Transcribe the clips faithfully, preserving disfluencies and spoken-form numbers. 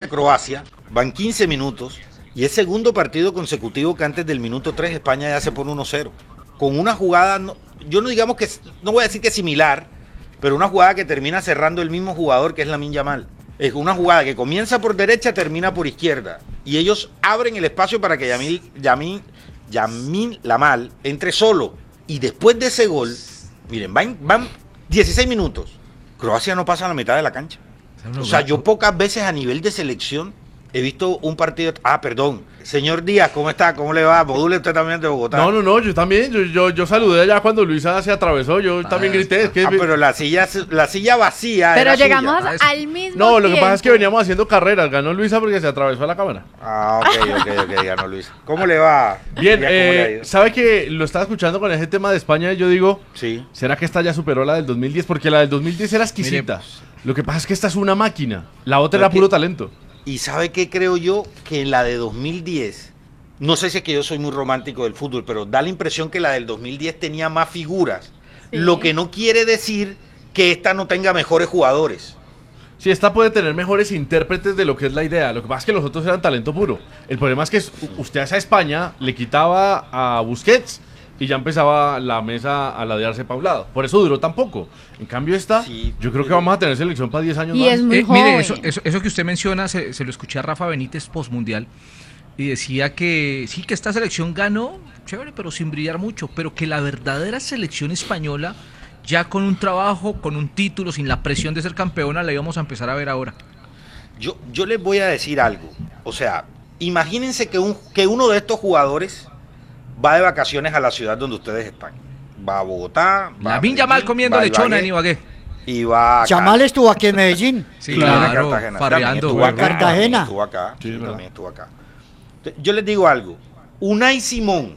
España-Croacia, van quince minutos, y es segundo partido consecutivo que antes del minuto tres España ya se pone uno cero. Con una jugada, no, yo no digamos que, no voy a decir que similar, pero una jugada que termina cerrando el mismo jugador que es Lamine Yamal. Es una jugada que comienza por derecha, termina por izquierda. Y ellos abren el espacio para que Yamil, Yamil, Yamil Lamal entre solo. Y después de ese gol, miren, van, van dieciséis minutos. Croacia no pasa a la mitad de la cancha. O sea, yo pocas veces a nivel de selección he visto un partido... Ah, perdón. Señor Díaz, ¿cómo está? ¿Cómo le va? Module usted también de Bogotá. No, no, no, yo también. Yo, yo, yo saludé allá cuando Luisa se atravesó. Yo ah, también grité. Es que... Ah, pero la silla, la silla vacía. Pero era llegamos suya. al mismo No, tiempo. lo que pasa es que veníamos haciendo carreras. Ganó Luisa porque se atravesó a la cámara. Ah, ok, ok, ok, ganó Luisa. ¿Cómo le va? Bien, Díaz, ¿cómo le ha eh, ido? ¿sabe que lo estaba escuchando con ese tema de España? Y yo digo, Sí. ¿será que esta ya superó la del dos mil diez? Porque la del dos mil diez era exquisita. Mire, Lo que pasa es que esta es una máquina. La otra Pero era es que- puro talento. ¿Y sabe qué creo yo? Que la de dos mil diez, no sé si es que yo soy muy romántico del fútbol, pero da la impresión que la del dos mil diez tenía más figuras. Sí. Lo que no quiere decir que esta no tenga mejores jugadores. Sí, esta puede tener mejores intérpretes de lo que es la idea. Lo que pasa es que los otros eran talento puro. El problema es que usted a esa España le quitaba a Busquets y ya empezaba la mesa a ladearse pa' un lado. Por eso duró tan poco. En cambio esta, Sí, yo creo que pero- vamos a tener selección para diez años Y más. es muy Eh, joven. mire, eso, eso, eso que usted menciona, se, se lo escuché a Rafa Benítez postmundial y decía que sí, que esta selección ganó, chévere, pero sin brillar mucho, pero que la verdadera selección española, ya con un trabajo, con un título, sin la presión de ser campeona, la íbamos a empezar a ver ahora. Yo, yo les voy a decir algo. O sea, imagínense que, un, que uno de estos jugadores va de vacaciones a la ciudad donde ustedes están. Va a Bogotá. va a Lamine Yamal Medellín, comiendo va a lechona en Ibagué, Ibagué. Y va a Yamal estuvo aquí en Medellín. Sí, Claro, claro, Cartagena. farreando. También estuvo acá, Cartagena. también estuvo acá. Sí, Sí, es verdad. también estuvo acá. Entonces, yo les digo algo. Unai Simón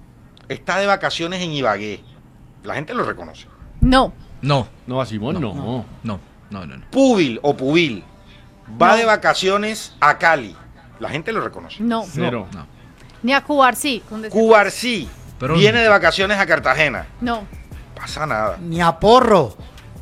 está de vacaciones en Ibagué. La gente lo reconoce. No. No, No, a Simón no. no, no, no, no. Pubil o Pubil va No. de vacaciones a Cali. La gente lo reconoce. No. Cero. no. Ni a Cubar sí. con decir- Cubarsí Pero- viene de vacaciones a Cartagena. No. Pasa nada. Ni a Porro.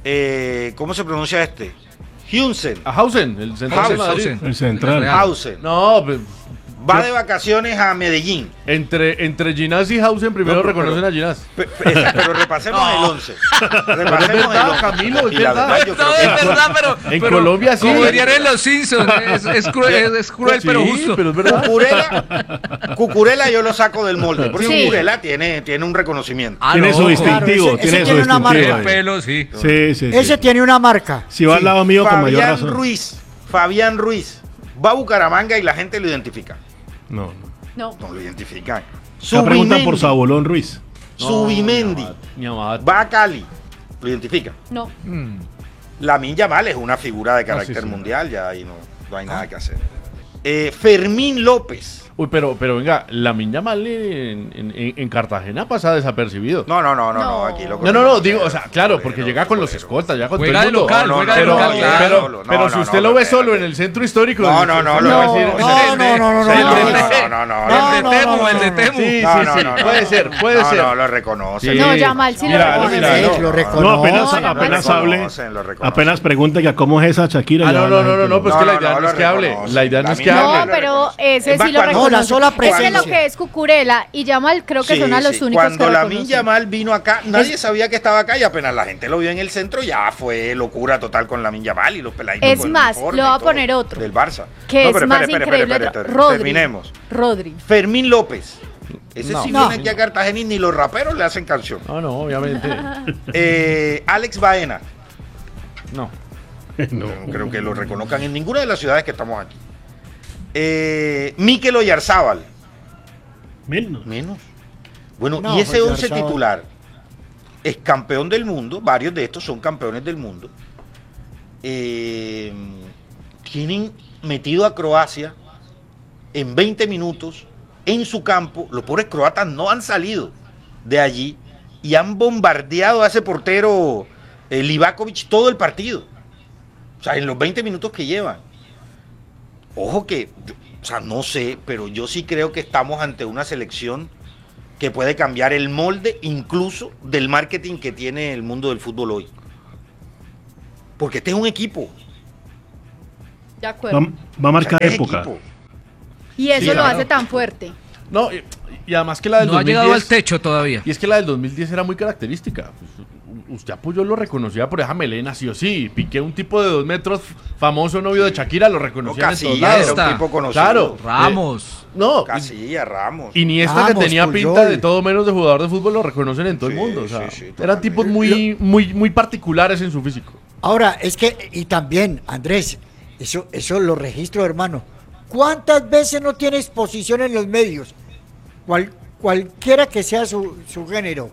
Eh, ¿Cómo se pronuncia este? Hunsen. A Hausen, el central de Hausen. Madrid. Hausen. El central. Real. Hausen. No, pe- Va de vacaciones a Medellín. entre, entre Ginás y Hausen primero No, pero- reconocen pero- a Ginás. Pe- pe- Pero repasemos el once. Repasemos verdad, el once. Camilo, es Y la verdad. verdad, yo creo No, que es verdad, pero... En pero Colombia sí. Como dirían en Los Simpsons, es, es cruel, es, es cruel Sí, pero justo. pero es verdad. Cucurella, Cucurella yo lo saco del molde. Porque Sí. Cucurella tiene, tiene un reconocimiento. Ah, Tiene no, su distintivo, claro, ese- tiene ese su tiene una marca. distintivo. el pelo, sí. Sí, sí, sí. Ese tiene una marca. Si va al lado mío, con mayor Fabián razón. Ruiz. Fabián Ruiz. Va a Bucaramanga y la gente lo identifica. No, no. No. No lo identifican. Se preguntan por Subimendi. Sabolón Ruiz. Subimendi. Ni Abad. Va a Cali. Lo identifican. No. Lamine Yamal es una figura de carácter sí, sí. mundial, ya ahí no, no hay nada que hacer. Eh, Fermín López. Uy, pero, pero venga, la Yamal en, en, en- en Cartagena pasa desapercibido. No, no, no, no, no, No. aquí lo No, no, no, conocemos. digo, o sea, claro, porque No, llega con no, los no, escoltas, ya con Juega todo el de mundo. local, No, juega no, de pero, local, no, claro. pero, no, pero no, si no, usted no, lo no, ve no, solo no. en el centro histórico. No, no, no, lo va a no, decir- no, No, no, no, no, no, Sí, no, no, no, no, no, no, No, El no, de no, Temu, no, el de no. Temu. Sí, sí, No, no, sí, no, no. puede ser, puede no, ser. No, lo reconoce. Sí. No, Yamal sí Mira, lo mira, reconoce. Sí, no. lo reconoce. No, apenas, No, apenas lo hable, reconocen, lo reconocen. apenas pregunte que cómo es esa Shakira. Ah, ya no, la no, no, gente no, no, lo- pues que la idea no no es lo que hable. reconoce. La idea no es que Lamine No, Yamal hable. lo pero reconoce. ese Es más, sí lo cuando- reconoce. No, la sola Es que presencia. lo que es Cucurella y Yamal creo que Sí, son a los sí. únicos Cuando que Lamine reconocen. Yamal vino acá, nadie sabía que estaba acá y apenas la gente lo vio en el centro, ya fue locura total con Lamine Yamal y los peladitos. Es con el más, uniforme le voy a y todo, poner otro. Del Barça. Que No, es pero más espere, espere, increíble. espere, espere, Rodri. Terminemos. Rodri. Fermín López. Ese No. sí No. viene aquí a Cartagena y ni los raperos le hacen canción. No, no, obviamente. Eh, Alex Baena. No. No. No creo que lo reconozcan en ninguna de las ciudades que estamos aquí. Eh, Mikel Oyarzábal. Menos. Menos. Bueno, No, y ese pues, once Oyarzábal. titular es campeón del mundo. Varios de estos son campeones del mundo. Eh, tienen metido a Croacia en veinte minutos en su campo. Los pobres croatas no han salido de allí y han bombardeado a ese portero eh, Livakovic todo el partido. O sea, en los veinte minutos que llevan. Ojo que, yo- o sea, no sé, pero yo sí creo que estamos ante una selección que puede cambiar el molde incluso del marketing que tiene el mundo del fútbol hoy. Porque este es un equipo. De acuerdo. Va, va a marcar Es época. equipo. Y eso Sí, lo claro. hace tan fuerte. No, y, y además que la del No ha llegado al dos mil diez techo todavía. Y es que la del dos mil diez era muy característica. Pues, usted apoyó, lo reconocía por esa melena, sí o sí. Piqué, un tipo de dos metros, famoso novio de Shakira, lo No, reconocían en todos Casilla lados. era Está. un tipo conocido. Claro. Ramos. No, Casilla, Ramos. Iniesta, que Ramos, tenía Puyol. pinta de todo menos de jugador de fútbol, lo reconocen en todo Sí, el mundo. O sea, sí, sí, eran totalmente. tipos muy, muy, muy particulares en su físico. Ahora, es que, y también, Andrés, eso, eso lo registro, hermano. ¿Cuántas veces no tiene exposición en los medios? Cual, cualquiera que sea su, su género.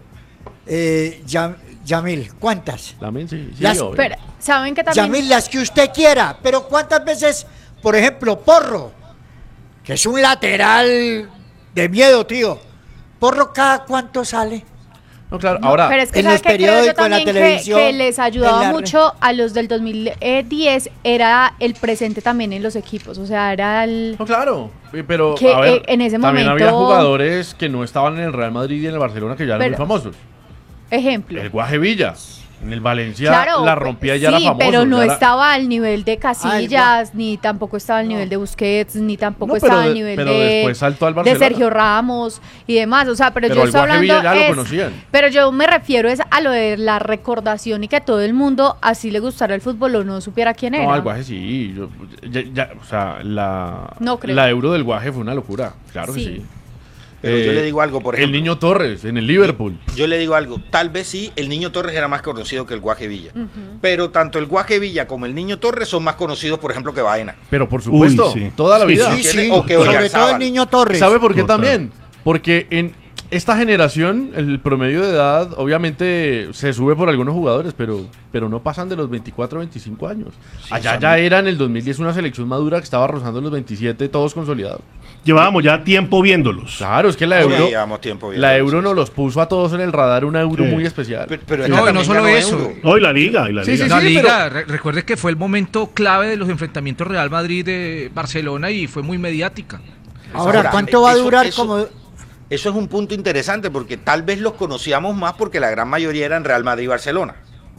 Eh, Yam- Yamil, ¿cuántas? También sí, sí, Las- obvio. Pero, ¿saben que también? Yamil, las que usted quiera, pero ¿cuántas veces, por ejemplo, Porro, que es un lateral de miedo, tío? Porro, ¿cada cuánto sale? No, claro, No, ahora, pero es que en ¿sabe los qué creo yo periódicos, en la también que- televisión, que, les ayudaba en la- mucho a los del dos mil diez era el presente también en los equipos, o sea, era el... no, claro, eh, pero Que, a ver, eh, en ese también había momento- jugadores que no estaban en el Real Madrid y en el Barcelona que ya eran Pero- muy famosos. Ejemplo. El Guaje Villa, en el Valencia Claro, la rompía y ya sí, era famoso. pero no ya era- estaba al nivel de Ah, Casillas, ni tampoco estaba al nivel de Busquets, ni tampoco No, pero estaba al de- nivel pero de, después saltó al de Barcelona. Sergio Ramos y demás. O sea, pero, Pero yo al estoy Guaje hablando. Villa ya lo es- conocían. pero yo me refiero es a lo de la recordación y que a todo el mundo así le gustara el fútbol o no supiera quién era. No, al Guaje sí. yo- ya, ya, o sea, la, No creo. la Euro del Guaje fue una locura. Claro Sí. que sí. Pero yo le digo algo, por ejemplo. El Niño Torres, en el Liverpool. Yo le digo algo, tal vez sí, el Niño Torres era más conocido que el Guaje Villa. Pero tanto el Guaje Villa como el Niño Torres son más conocidos, por ejemplo, que Baena. Pero por supuesto, sí. toda la Sí, vida. Sí, sí, ¿Quién es? O que sobre Oyarzábal. todo el niño Torres. ¿Sabe por qué Total. también? Porque en esta generación, el promedio de edad, obviamente, se sube por algunos jugadores, pero, pero no pasan de los veinticuatro, veinticinco años. Allá ya era en el dos mil diez una selección madura que estaba rozando los veintisiete, todos consolidados. Llevábamos ya tiempo viéndolos. Claro, es que la Sí, Euro, llevamos tiempo viendo la eso, Euro sí. nos los puso a todos en el radar, una Euro Sí. muy especial. Pero, pero No, esta y no también solo ganó eso. Euro. Hoy la liga, y la Sí, liga. sí, La sí, liga, re- recuerde que fue el momento clave de los enfrentamientos Real Madrid de Barcelona y fue muy mediática. Ahora, Ahora, ¿cuánto va a eso- durar eso- como...? Eso es un punto interesante porque tal vez los conocíamos más porque la gran mayoría eran Real Madrid y Barcelona.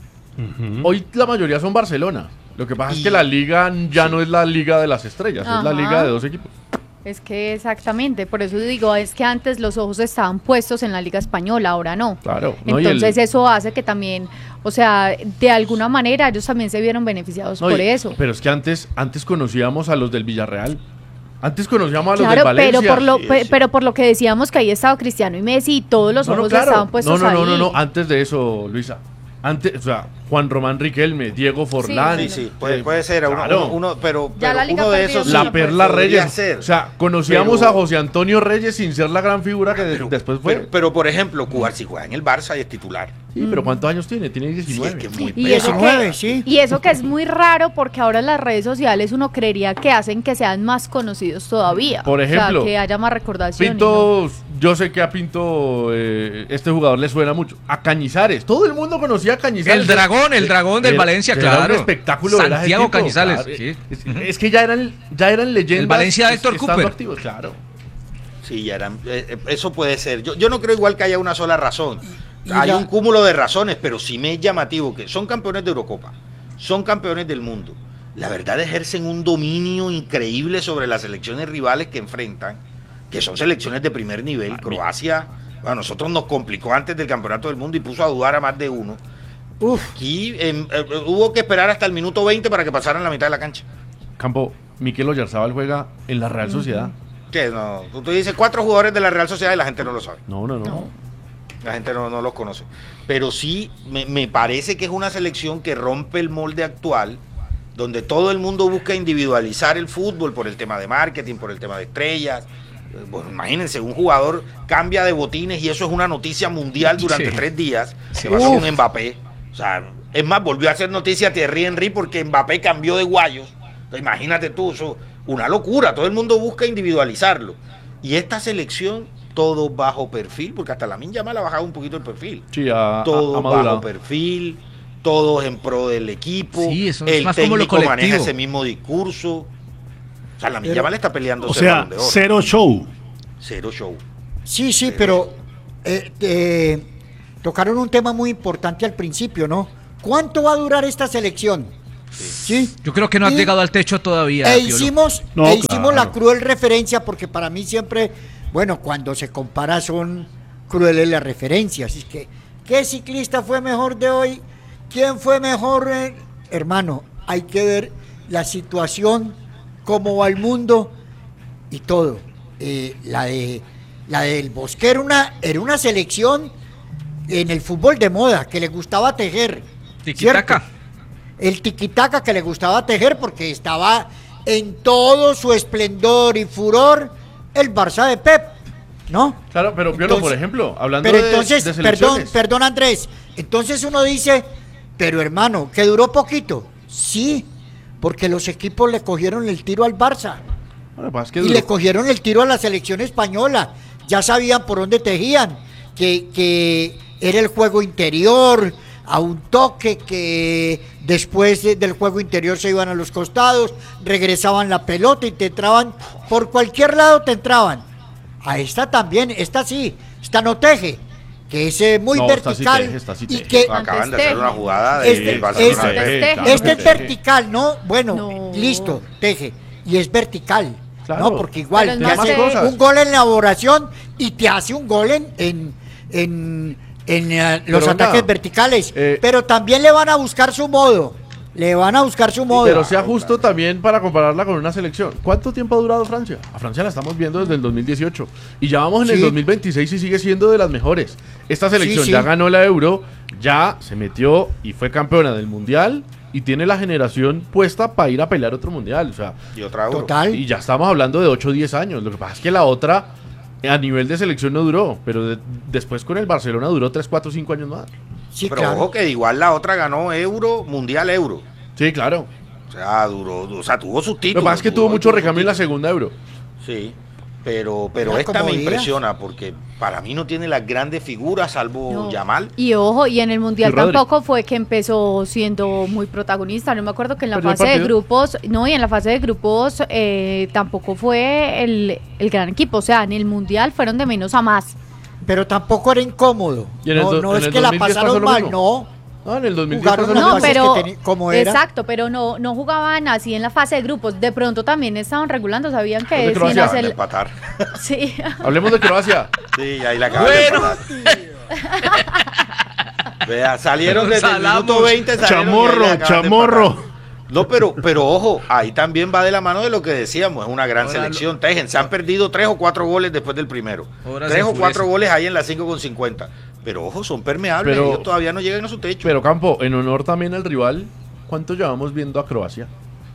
Ujú. Hoy la mayoría son Barcelona. Lo que pasa es Y- que la liga ya no es la liga de las estrellas, es la Ajá. liga de dos equipos. Es que exactamente, por eso digo, es que antes los ojos estaban puestos en la Liga Española, ahora no. Claro. ¿no? Y el- Entonces eso hace que también, o sea, de alguna manera ellos también se vieron beneficiados no, por y- eso. Pero es que antes, antes conocíamos a los del Villarreal. Antes conocíamos a los del Claro, Valencia. pero por lo Sí, pe- sí. pero por lo que decíamos que ahí estaba Cristiano y Messi y todos los No, no, ojos claro. estaban puestos no, no, no, ahí. no, no, antes de eso, Luisa. Antes, o sea, Juan Román Riquelme, Diego Forlán. Sí, sí, puede, eh, puede ser uno, claro. uno- uno- pero, Ya pero la Liga uno de perdió esos mucho. La sí, Perla podría Reyes. ser. O sea, conocíamos Pero- a José Antonio Reyes sin ser la gran figura que de- Pero- después fue. Pero, pero, por ejemplo, Cubar si juega en el Barça y es titular. sí, pero ¿cuántos años tiene? Tiene Sí, diecinueve. es que es muy Y pelo. eso, diecinueve, que, sí. y eso que es muy raro porque ahora las redes sociales uno creería que hacen que sean más conocidos todavía. Por ejemplo, o sea, que haya más recordación. y Pinto, yo sé que a Pinto eh, este jugador le suena mucho. A Cañizares, todo el mundo conocía a Cañizares. El dragón, el dragón del Era- Valencia, era claro. un espectáculo ver a ese Santiago tipo, Cañizares, claro. sí. Es, es que ya eran, ya eran leyendas. El Valencia de Héctor estando Cooper. activos, claro. Sí, ya eran, eh, eh, eso puede ser. Yo, yo no creo igual que haya una sola razón. Y Hay la- un cúmulo de razones, pero sí me es llamativo que son campeones de Eurocopa, son campeones del mundo. La verdad ejercen un dominio increíble sobre las selecciones rivales que enfrentan, que son selecciones de primer nivel. Croacia, a nosotros nos complicó antes del campeonato del mundo y puso a dudar a más de uno. Uf, Aquí em, eh, hubo que esperar hasta el minuto veinte para que pasaran la mitad de la cancha. Campo, Mikel Oyarzábal juega en la Real Sociedad. Que no, tú, tú dices cuatro jugadores de la Real Sociedad y la gente no lo sabe. No, no, no. La gente no, no los conoce. Pero sí, me, me parece que es una selección que rompe el molde actual, donde todo el mundo busca individualizar el fútbol por el tema de marketing, por el tema de estrellas. Eh, Bueno, imagínense, un jugador cambia de botines y eso es una noticia mundial durante Sí. tres días. Sí. Se pasó Uf. con Mbappé. O sea, es más, volvió a hacer noticia Thierry Henry porque Mbappé cambió de guayos. Entonces, imagínate tú, eso, una locura. Todo el mundo busca individualizarlo. Y esta selección, todo bajo perfil, porque hasta la Yamal ha bajado un poquito el perfil. Sí, ha, ha- Todo ha bajo madurado. perfil, todos en pro del equipo. Sí, eso es el más como lo técnico colectivo. maneja ese mismo discurso. O sea, la Pero- Yamal está peleando O ser Balón sea, de Oro. cero show. Cero show. sí, sí, pero eh, eh, tocaron un tema muy importante al principio, ¿no? ¿Cuánto va a durar esta selección? Sí. Yo creo que no han Y- llegado al techo todavía. E Piolo. hicimos, No, e hicimos claro. la cruel referencia porque para mí siempre, bueno, cuando se compara son crueles las referencias. Es que, ¿qué ciclista fue mejor de hoy? ¿Quién fue mejor? eh? Hermano, hay que ver la situación, cómo va el mundo y todo. Eh, la de la del Bosque era una, era una selección en el fútbol de moda que le gustaba tejer. Tiquitaca. ¿cierto? El tiquitaca que le gustaba tejer porque estaba en todo su esplendor y furor el Barça de Pep, ¿no? Claro, pero Piolo, por Entonces- ejemplo, hablando Pero de, entonces, de perdón, selecciones. perdón Andrés, entonces uno dice, pero hermano, que duró poquito. Sí, porque los equipos le cogieron el tiro al Barça Bueno, pues es que y duró- le cogieron el tiro a la selección española. Ya sabían por dónde tejían, que, que era el juego interior, a un toque, que después de- del juego interior se iban a los costados, regresaban la pelota y te entraban, por cualquier lado te entraban. A esta también, esta sí, esta no teje, que es eh, muy No, esta sí vertical teje, esta sí y teje. que Acaban de Antes hacer una teje. jugada de Este- del Barcelona. este- teje, teje. claro este que es teje. vertical, ¿no? Bueno, No. listo, teje. Y es vertical. Claro. No, porque igual Pero te no hace sé. cosas. un gol en la elaboración y te hace un gol en, en, en, en, eh, los Pero ataques venga, verticales. eh, pero también le van a buscar su modo. Le van a buscar su modo. Pero sea justo también para compararla con una selección. ¿Cuánto tiempo ha durado Francia? A Francia la estamos viendo desde el dos mil dieciocho. Y ya vamos en el Sí. dos mil veintiséis y sigue siendo de las mejores. Esta selección Sí, sí. ya ganó la Euro, ya se metió y fue campeona del Mundial y tiene la generación puesta para ir a pelear otro Mundial. O sea, Y otra euro. Total. y ya estamos hablando de ocho o diez años. Lo que pasa es que la otra a nivel de selección no duró, pero de- después con el Barcelona duró tres, cuatro, cinco años más. Sí, Pero claro. ojo que igual la otra ganó euro, mundial euro. Sí, claro. O sea, duró, o sea, tuvo sus Lo títulos. que pasa es que duró- tuvo mucho sus recambio en la títulos. segunda Euro. Sí, pero, pero Era esta como me días. impresiona porque para mí no tiene las grandes figuras salvo No. Yamal. Y ojo, y en el Mundial Y Rodri. tampoco fue que empezó siendo muy protagonista. No me acuerdo que en la Perdió el fase de partido. grupos, no, y en la fase de grupos eh, tampoco fue el, el gran equipo. O sea, en el Mundial fueron de menos a más. Pero tampoco era incómodo. Y en el No, do- no en es el que la dos mil diez pasó pasaron lo mal, mismo. no. No, en el dos mil diez Jugaron pasó las lo No, fases mismo. pero que teni- ¿cómo era? exacto, pero no no jugaban así en la fase de grupos. De pronto también estaban regulando, sabían Los de que sin Croacia. Acaban de hacer empatar. sí. Hablemos de Croacia. Sí, ahí la acaban Bueno. de empatar. Vea, salieron desde el Salamos. minuto veinte. salieron y ahí Chamorro, la acaban de chamorro. empatar. No, pero, pero ojo, ahí también va de la mano de lo que decíamos, es una gran Ahora selección. Tejen, se han perdido tres o cuatro goles después del primero. Ahora tres se o cuatro enfurece. goles ahí en la cinco con cincuenta. Pero ojo, son permeables, Pero- ellos todavía no llegan a su techo. Pero Campo, en honor también al rival, ¿cuánto llevamos viendo a Croacia?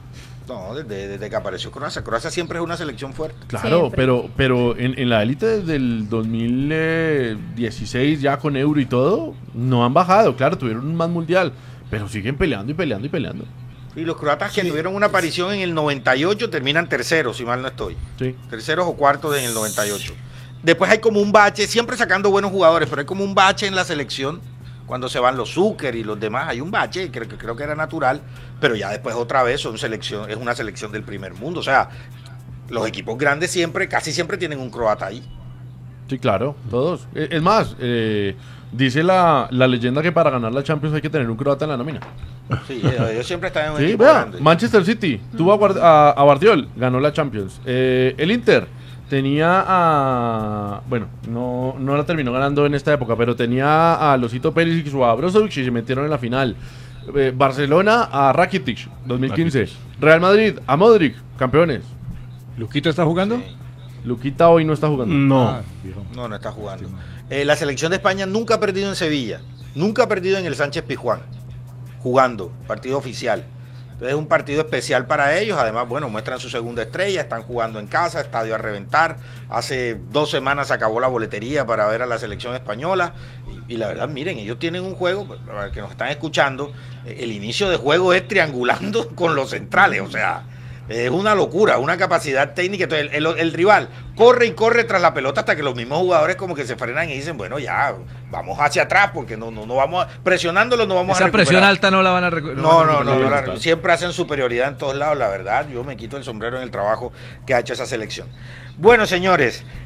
No, desde, desde que apareció Croacia. Croacia siempre es una selección fuerte. Claro, Siempre. pero pero en, en la élite desde el dos mil dieciséis ya con Euro y todo, no han bajado. Claro, tuvieron un más mundial, pero siguen peleando y peleando y peleando. Y los croatas que tuvieron una aparición en el noventa y ocho terminan terceros, si mal no estoy. Sí. Terceros o cuartos en el noventa y ocho. Después hay como un bache, siempre sacando buenos jugadores, pero hay como un bache en la selección. Cuando se van los Zucker y los demás, hay un bache, creo que creo que era natural, pero ya después otra vez son selección, es una selección del primer mundo. O sea, los equipos grandes siempre, casi siempre tienen un croata ahí. Sí, claro, todos. Eh, Es más, eh, dice la, la leyenda que para ganar la Champions hay que tener un croata en la nómina. Sí, ellos siempre están en un Sí, equipo vea, grande. Manchester City tuvo a, Guard- a, a Guardiol, ganó la Champions. Eh, el Inter tenía a... Bueno, no, no la terminó ganando en esta época, pero tenía a Losito Pérez y a Brozovic y se metieron en la final. Eh, Barcelona a Rakitic, dos mil quince. Real Madrid a Modric, campeones. ¿Luquito está jugando? Sí. Luquita hoy no está jugando. No. Ah, viejo. No, no está jugando. Eh, la selección de España nunca ha perdido en Sevilla, nunca ha perdido en el Sánchez Pizjuán, jugando, partido oficial. Entonces es un partido especial para ellos, además, bueno, muestran su segunda estrella, están jugando en casa, estadio a reventar. Hace dos semanas se acabó la boletería para ver a la selección española y, y la verdad, miren, ellos tienen un juego, para los que nos están escuchando, eh, el inicio de juego es triangulando con los centrales, o sea, es una locura, una capacidad técnica. Entonces, el, el- el rival corre y corre tras la pelota hasta que los mismos jugadores como que se frenan y dicen, bueno, ya, vamos hacia atrás porque no, no, no vamos a, presionándolos no vamos a Esa presión recuperar. alta no la van a recu- No, van a no, no, recuperar. no, la- siempre hacen superioridad en todos lados, la verdad. Yo me quito el sombrero en el trabajo que ha hecho esa selección. Bueno, señores,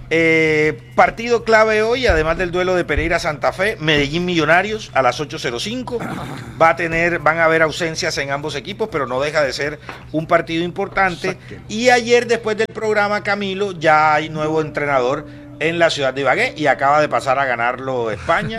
Eh, partido clave hoy, además del duelo de Pereira Santa Fe, Medellín Millonarios a las ocho cero cinco. Va a tener, van a haber ausencias en ambos equipos, pero no deja de ser un partido importante. Y ayer, después del programa, Camilo, ya hay nuevo entrenador en la ciudad de Ibagué y acaba de pasar a ganarlo España.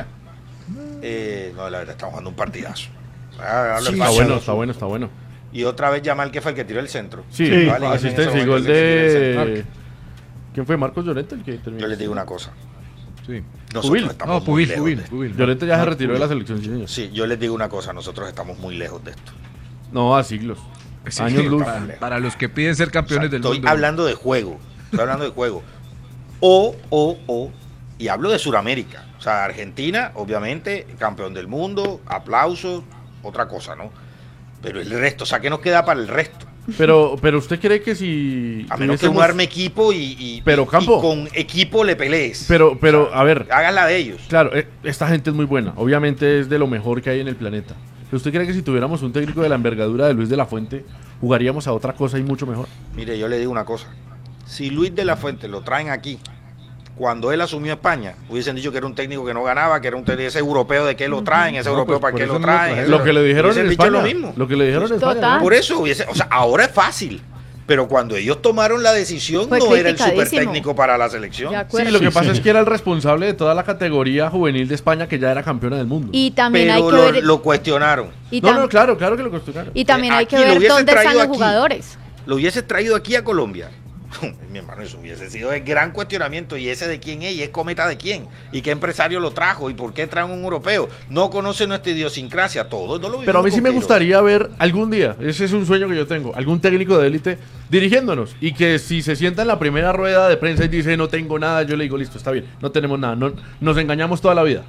Eh, no, la verdad, estamos jugando un partidazo. Ah, Sí, Está bueno, está bueno, está bueno. Y otra vez Yamal, que fue el que tiró el centro. Sí, Sí. Vale, en ese asistencia y momento gol el que tiró el de... centro. ¿Quién fue? ¿Marcos Llorente el que terminó? Yo les digo una cosa. Sí. Nosotros Pubil. estamos No, muy Pubil, lejos Pubil, de esto. Pubil. Llorente ya se Ah, retiró de Pubil. la selección, sí, señor. Sí, yo les digo una cosa, nosotros estamos muy lejos de esto. No, a siglos. Sí, Años luz. Para, para los que piden ser O sea, campeones del estoy mundo. hablando de juego, estoy hablando de juego. O, o, o, y hablo de Sudamérica. O sea, Argentina, obviamente, campeón del mundo, aplausos, otra cosa, ¿no? Pero el resto, o sea, ¿qué nos queda para el resto? Pero, pero usted cree que si... A menos que tuviésemos- uno arme equipo y, y- Pero, y Campo. con equipo le pelees. Pero, pero, a ver, Hagan la de ellos. claro, eh, esta gente es muy buena. Obviamente es de lo mejor que hay en el planeta. ¿Pero usted cree que si tuviéramos un técnico de la envergadura de Luis de la Fuente, jugaríamos a otra cosa y mucho mejor? Mire, yo le digo una cosa. Si Luis de la Fuente lo traen aquí, cuando él asumió España, hubiesen dicho que era un técnico que no ganaba, que era un técnico, ese europeo de qué lo traen, ese No, europeo pues, para por qué eso lo no lo traen. trajeron. Lo que le dijeron Hubiesen en dicho España. lo mismo. Lo que le dijeron en España. Total. ¿no? Por eso hubiese, o sea, ahora es fácil. Pero cuando ellos tomaron la decisión, Fue no era el super criticadísimo. técnico para la selección. De Sí, acuerdo. lo que Sí, pasa sí. es que era el responsable de toda la categoría juvenil de España que ya era campeona del mundo. Y también hay Pero que lo, ver. lo cuestionaron. y, no, tam- no, claro, claro que lo cuestionaron. y también hay que Aquí lo ver hubiesen dónde están traído los aquí. jugadores. Lo hubiese traído aquí a Colombia. Mi hermano, eso hubiese sido el gran cuestionamiento. ¿Y ese de quién es? ¿Y es cometa de quién? ¿Y qué empresario lo trajo? ¿Y por qué traen un europeo? No conoce nuestra idiosincrasia, todo. No lo Pero a mí vivimos sí con me Queiroz. gustaría ver algún día, ese es un sueño que yo tengo, algún técnico de élite dirigiéndonos y que si se sienta en la primera rueda de prensa y dice no tengo nada, yo le digo listo, está bien, no tenemos nada, no, nos engañamos toda la vida.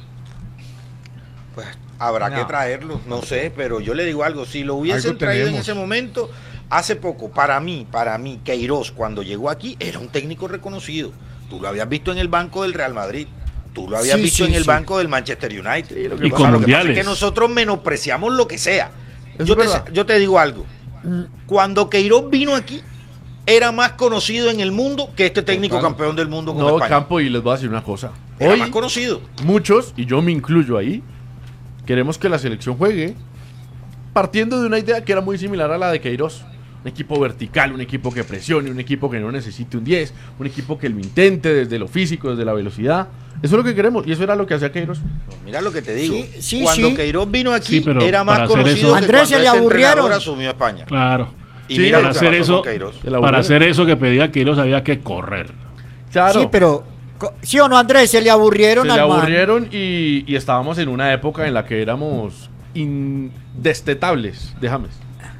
Pues habrá No. que traerlo, no sé, pero yo le digo algo, si lo hubiesen Algo traído en tenemos. ese momento, hace poco, para mí, para mí, Queiroz, cuando llegó aquí, era un técnico reconocido. Tú lo habías visto en el banco del Real Madrid, tú lo habías Sí, visto sí, en el sí. banco del Manchester United. Sí, lo que Y O con sea, lo que pasa es mundiales. que nosotros menospreciamos lo que sea. Eso Yo es te, verdad. yo te digo algo, cuando Queiroz vino aquí, era más conocido en el mundo que este técnico Total. campeón del mundo con No, España. Campo, y les voy a decir una cosa. Era Hoy más conocido. muchos, y yo me incluyo ahí, queremos que la selección juegue partiendo de una idea que era muy similar a la de Queiroz. Un equipo vertical, un equipo que presione, un equipo que no necesite un diez, un equipo que lo intente desde lo físico, desde la velocidad. Eso es lo que queremos y eso era lo que hacía Queiroz. Mira lo que te digo. Sí, sí, cuando sí. Queiroz vino aquí, Sí, pero era más para hacer conocido eso- que Andrés, cuando se le este entrenador aburrieron. asumió España. Claro. Y Sí, mira Para lo que hacer pasó eso, con Queiroz. Se la para aburrieron. hacer eso que pedía Queiroz había que correr. Claro, Sí, pero. co- ¿Sí o no, Andrés? Se le aburrieron se le al man. aburrieron y, y estábamos en una época en la que éramos indestetables de James.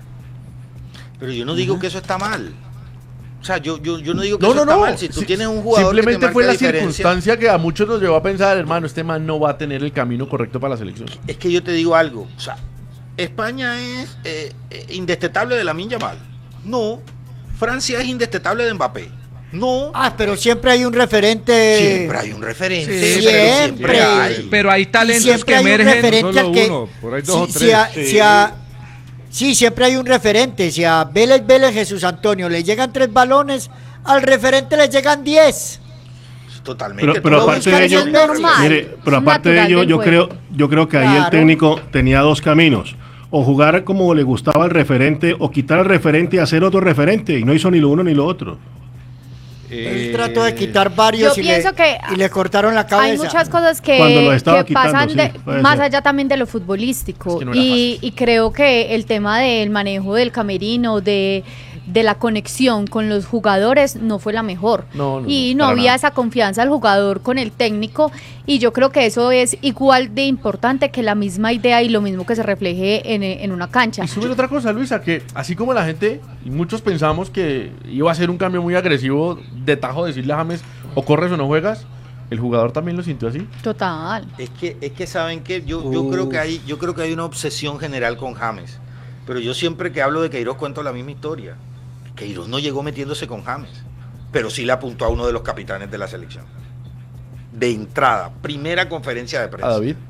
Pero yo no digo que eso está mal. O sea, yo, yo, yo no digo que No, eso no, está no. mal. Si tú Si- tienes un jugador Simplemente que te fue la marca diferencia, circunstancia que a muchos nos llevó a pensar, hermano, este man no va a tener el camino correcto para la selección. es que yo te digo algo. O sea, España es eh, eh, indestetable de Lamine Yamal. No. Francia es indestetable de Mbappé. No. Ah, pero siempre hay un referente. Siempre hay un referente. Sí, pero siempre. siempre hay. Pero hay Y talentos siempre que hay un emergen. referente solo al que. uno, por ahí dos o si- tres. si a- Sí. si a- sí, siempre hay un referente. Si a Vélez Vélez Jesús Antonio le llegan tres balones, al referente le llegan diez. Totalmente. Pero, pero Tú lo aparte buscas de en ello, el normal. mire, pero Es aparte de natural ello, del yo juego. creo, yo creo que ahí el Claro. técnico tenía dos caminos: o jugar como le gustaba al referente, o quitar al referente y hacer otro referente, y no hizo ni lo uno ni lo otro. Él trató de quitar varios Yo y, le, pienso que y le cortaron la cabeza. Hay muchas cosas que, Cuando lo estaba que quitando, pasan sí, de- puede más ser. allá también de lo futbolístico. Es que no era y, fácil. y creo que el tema del manejo del camerino, de, de la conexión con los jugadores, no fue la mejor. No, no, y no, no para había nada. esa confianza del jugador con el técnico. Y yo creo que eso es igual de importante que la misma idea y lo mismo que se refleje en, en una cancha. Y sube otra cosa, Luisa, que así como la gente, y muchos pensamos que iba a ser un cambio muy agresivo de tajo decirle a James, o corres o no juegas, el jugador también lo sintió así. Total. Es que, es que saben que yo, yo creo que hay, yo creo que hay una obsesión general con James. Pero yo siempre que hablo de Queiroz cuento la misma historia. Queiroz no llegó metiéndose con James, pero sí le apuntó a uno de los capitanes de la selección. De entrada, primera conferencia de prensa. A David.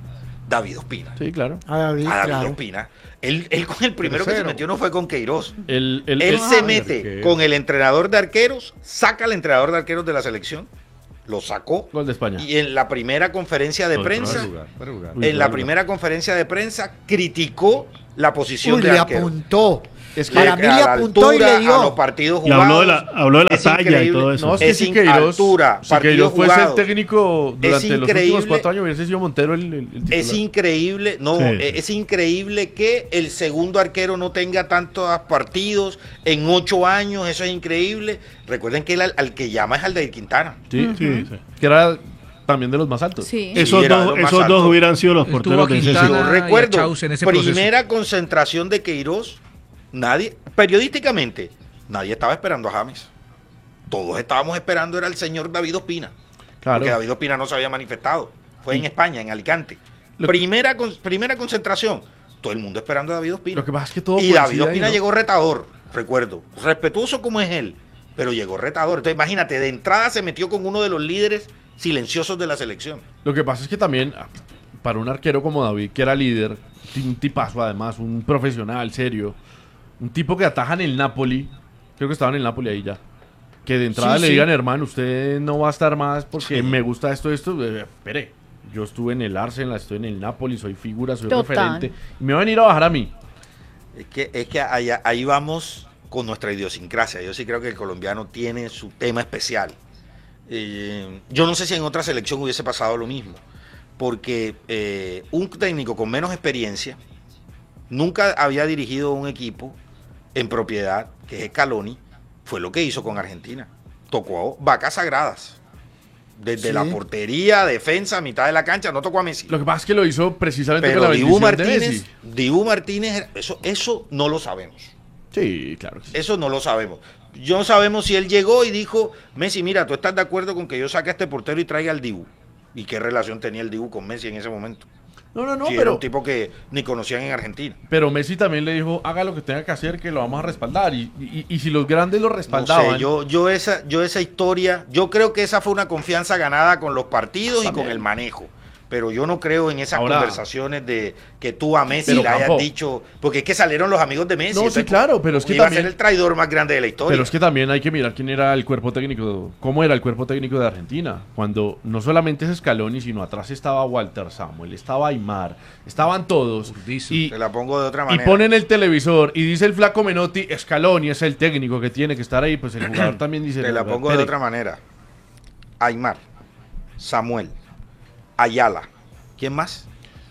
David Ospina. Sí, claro. A David, A David claro. Ospina. Él, él con el primero que se Tercero. metió no fue con Queiroz. El, el- Él el- se Ah, mete arquero. con el entrenador de arqueros, saca al entrenador de arqueros de la selección, lo sacó. Gol de España. Y en la primera conferencia de No, prensa, Fuera de lugar, fuera de lugar. Uy, en la fuera de primera conferencia de prensa, criticó la posición Uy, de le arquero. apuntó. Es que Para mí a le la apuntó y altura, le dio. a los partidos Y jugados. habló de la, habló de la Es talla y increíble. todo eso. No, es que Es si in- Queiroz, altura, si partidos Queiroz fuese el jugados. técnico durante los últimos increíble. cuatro años, hubiese sido Montero el, el, el titular. Es increíble, no, Sí. eh, es increíble que el segundo arquero no tenga tantos partidos en ocho años, eso es increíble. Recuerden que él al, al que llama es al de Quintana. Sí, Sí, sí. que era también de los más altos. Sí. Esos, era de dos, los más esos dos altos. hubieran sido los Él porteros tuvo de a ese Quintana. siglo. Yo y a recuerdo, Chaus en ese proceso. primera concentración de Queiroz, nadie, periodísticamente, nadie estaba esperando a James. Todos estábamos esperando era el señor David Ospina. Claro. Porque David Ospina no se había manifestado. Fue en España, en Alicante. Lo- primera, con- primera concentración. Todo el mundo esperando a David Ospina. Lo que pasa es que todo y David coincide ahí, Ospina ¿no? llegó retador, recuerdo. Respetuoso como es él, pero llegó retador. Entonces imagínate, de entrada se metió con uno de los líderes silenciosos de la selección. Lo que pasa es que también, ah, para un arquero como David, que era líder, un tipazo además, un profesional, serio, un tipo que ataja en el Napoli, creo que estaba en el Napoli ahí ya, que de entrada Sí, le sí. digan, hermano, usted no va a estar más porque me gusta esto, esto, eh, espere, yo estuve en el Arsenal, estoy en el Napoli, soy figura, soy Total. referente, y me van a ir a bajar a mí. Es que, es que allá- ahí vamos con nuestra idiosincrasia. Yo sí creo que el colombiano tiene su tema especial. Eh, yo no sé si en otra selección hubiese pasado lo mismo, porque eh, un técnico con menos experiencia nunca había dirigido un equipo en propiedad, que es Scaloni, fue lo que hizo con Argentina. Tocó vacas sagradas. Desde Sí. la portería, defensa, mitad de la cancha, no tocó a Messi. Lo que pasa es que lo hizo precisamente Pero con la Dibu bendición de Martínez, Messi. Dibu Martínez, eso, eso no lo sabemos. Sí, claro. que sí. Eso no lo sabemos. Yo no sabemos si él llegó y dijo, Messi, mira, ¿tú estás de acuerdo con que yo saque a este portero y traiga al Dibu? ¿Y qué relación tenía el Dibu con Messi en ese momento? No, no, no, si era pero... un tipo que ni conocían en Argentina. Pero Messi también le dijo, haga lo que tenga que hacer, que lo vamos a respaldar. Y, y- y si los grandes lo No respaldaban... sé, yo, yo, esa, yo esa historia, yo creo que esa fue una confianza ganada con los partidos y También. con el manejo. Pero yo no creo en esas Ahora- conversaciones de que tú a Messi Pero, le hayas Campo. dicho, porque es que salieron los amigos de Messi. No, sí, entonces, claro, pero es que iba también- a ser el traidor más grande de la historia. Pero es que también hay que mirar quién era el cuerpo técnico, cómo era el cuerpo técnico de Argentina. Cuando no solamente es Scaloni, sino atrás estaba Walter Samuel, estaba Aymar, estaban todos. Urdizo. Y, Te la pongo de otra y manera. ponen el televisor y dice el flaco Menotti, Scaloni es el técnico que tiene que estar ahí. Pues el jugador también dice... Te la "No, pongo de espere". otra manera. Aymar, Samuel, Ayala. ¿Quién más?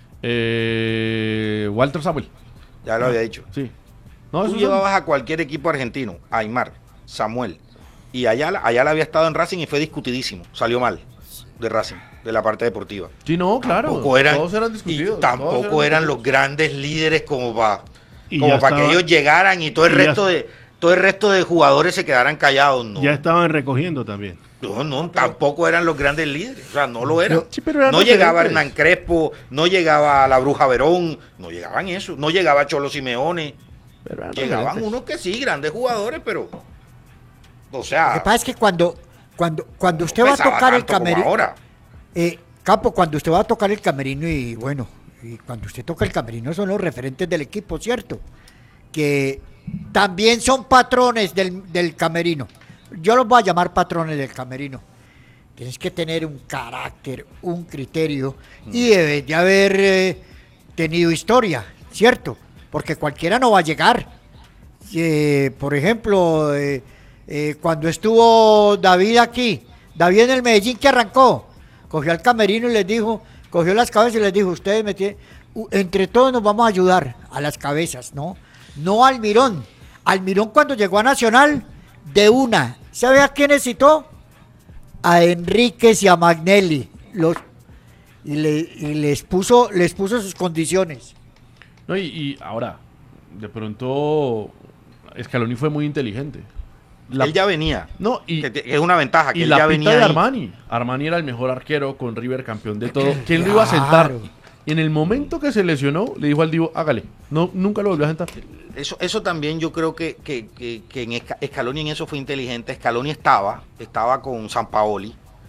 Eh, Walter Samuel, Ya lo había dicho. sí. No, Tú esos son- llevabas a cualquier equipo argentino, Aymar, Samuel y Ayala. Ayala había estado en Racing y fue discutidísimo. Salió mal de Racing, de la parte deportiva. Sí, no, claro. Tampoco eran, todos eran y discutidos. tampoco todos eran los discutidos. grandes líderes como para Y como ya para que estaba- ellos llegaran y todo el y ya- resto de todo el resto de jugadores se quedaran callados. No, Ya estaban recogiendo también. no, no, tampoco eran los grandes líderes. O sea, no lo eran. Sí, pero eran no llegaba referentes. Hernán Crespo, no llegaba la Bruja Verón, no llegaban eso, no llegaba Cholo Simeone. Pero eran Llegaban referentes. unos que sí, grandes jugadores, pero. O Lo sea. que pasa es que cuando, cuando, cuando usted va a pesaba tocar el tanto como camerino, ahora. eh, Campo, cuando usted va a tocar el camerino y bueno, y cuando usted toca el camerino son los referentes del equipo, ¿cierto? Que también son patrones del, del camerino. Yo los voy a llamar patrones del camerino. Tienes que tener un carácter, un criterio y debes de haber eh, tenido historia, ¿cierto? Porque cualquiera no va a llegar. Eh, por ejemplo, eh, eh, cuando estuvo David aquí, David en el Medellín que arrancó, cogió al camerino y les dijo, cogió las cabezas y les dijo, ustedes me tienen, u- entre todos nos vamos a ayudar a las cabezas, ¿no? No al Mirón. Al Mirón cuando llegó a Nacional, de una, ¿sabe a quién citó? A Enríquez y a Magnelli, los, y, le- y les puso, les puso sus condiciones. No, y, y ahora, de pronto, Scaloni fue muy inteligente. La- Él ya venía. No, y, Que te- es una ventaja que y él la ya pita venía. de ahí. Armani. Armani era el mejor arquero con River, campeón de todo. ¿Quién lo iba a sentar? Claro. Y en el momento que se lesionó, le dijo al Divo, hágale. No, nunca lo volvió a sentar. Eso, eso también yo creo que, que, que, que en Esca- Scaloni en eso fue inteligente. Scaloni estaba, estaba con Sampaoli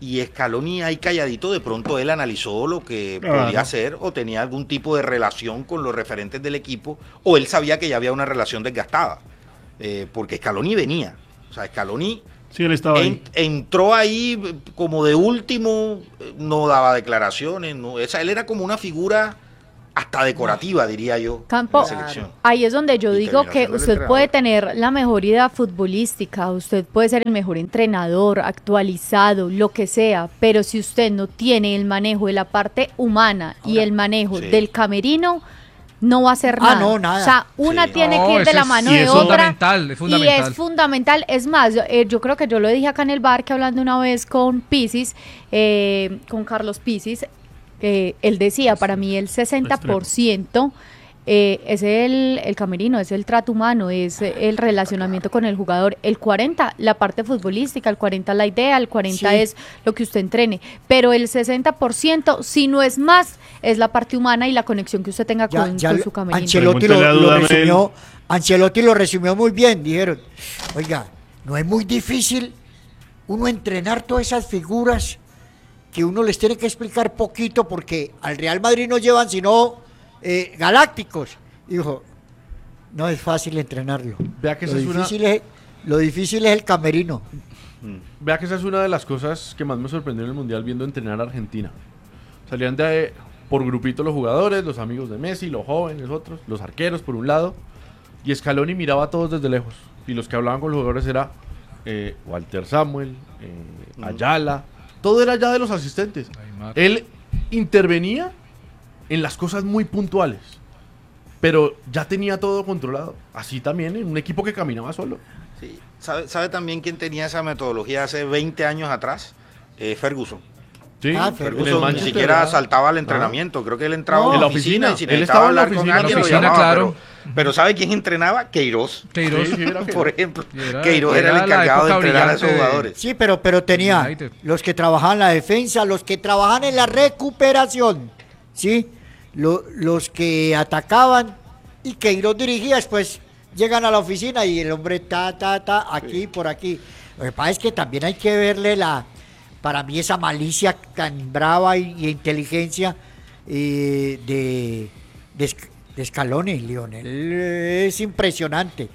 y Scaloni ahí calladito, de pronto él analizó lo que Claro. podía hacer o tenía algún tipo de relación con los referentes del equipo, o él sabía que ya había una relación desgastada, eh, porque Scaloni venía, o sea, Scaloni Sí, él estaba en- ahí. entró ahí como de último, eh, no daba declaraciones, no, esa, él era como una figura hasta decorativa, diría yo, Campo, en la selección. ahí es donde yo Y digo terminó que siendo el usted puede entrenador. tener la mejor idea futbolística, usted puede ser el mejor entrenador, actualizado, lo que sea, pero si usted no tiene el manejo de la parte humana y el manejo sí. del camerino, no va a hacer Ah, nada. no, nada. O sea, una Sí. tiene No, que ir de eso la es- mano y de eso- otra. Fundamental, es fundamental. Y es fundamental. Es más, yo, eh, yo creo que yo lo dije acá en el bar, que hablando una vez con Pisis, eh, con Carlos Pisis, eh, él decía, para mí el sesenta por ciento eh, es el, el camerino, es el trato humano, es el relacionamiento con el jugador. El cuarenta, la parte futbolística, el cuarenta la idea, el cuarenta Sí. es lo que usted entrene. Pero el sesenta por ciento, si no es más, es la parte humana y la conexión que usted tenga Ya- con, ya con lo- su camerino. Ancelotti lo, Pregúntele a lo Dudamel. resumió, Ancelotti lo resumió muy bien. Dijeron, oiga, no es muy difícil uno entrenar todas esas figuras que uno les tiene que explicar poquito porque al Real Madrid no llevan sino eh, galácticos. Dijo, no es fácil entrenarlo. Vea que lo, esa es una- difícil es, lo difícil es el camerino. Vea que esa es una de las cosas que más me sorprendió en el Mundial viendo entrenar a Argentina. Salían de por grupito los jugadores, los amigos de Messi, los jóvenes, otros, los arqueros por un lado, y Scaloni miraba a todos desde lejos. Y los que hablaban con los jugadores era eh, Walter Samuel, eh, Ayala, todo era ya de los asistentes. Aymar. Él intervenía en las cosas muy puntuales, pero ya tenía todo controlado. Así también en un equipo que caminaba solo. Sí. ¿Sabe, ¿Sabe también quién tenía esa metodología hace veinte años atrás? Eh, Ferguson. Sí, Ah, en el Ferguson ni Manchester, siquiera ¿verdad? saltaba al entrenamiento, creo que él entraba No, a en la la oficina, oficina. y si Él necesitaba estaba en la hablar con oficina, alguien en la lo oficina, llamaba, claro. pero, pero ¿sabe quién entrenaba? Queiroz, Queiroz. Sí, sí, era por ejemplo. Y era- Queiroz era, era el la encargado de época entrenar a esos brillante de- jugadores. Sí, pero, pero tenía United. los que trabajaban en la defensa, los que trabajaban en la recuperación, ¿sí? Lo- los que atacaban y Queiroz dirigía, después llegan a la oficina y el hombre ta, ta, ta, aquí, por aquí. Lo que pasa es que también hay que verle la, para mí esa malicia tan brava y, y inteligencia eh, de, de, Sc- de Scaloni, Lionel. Es impresionante.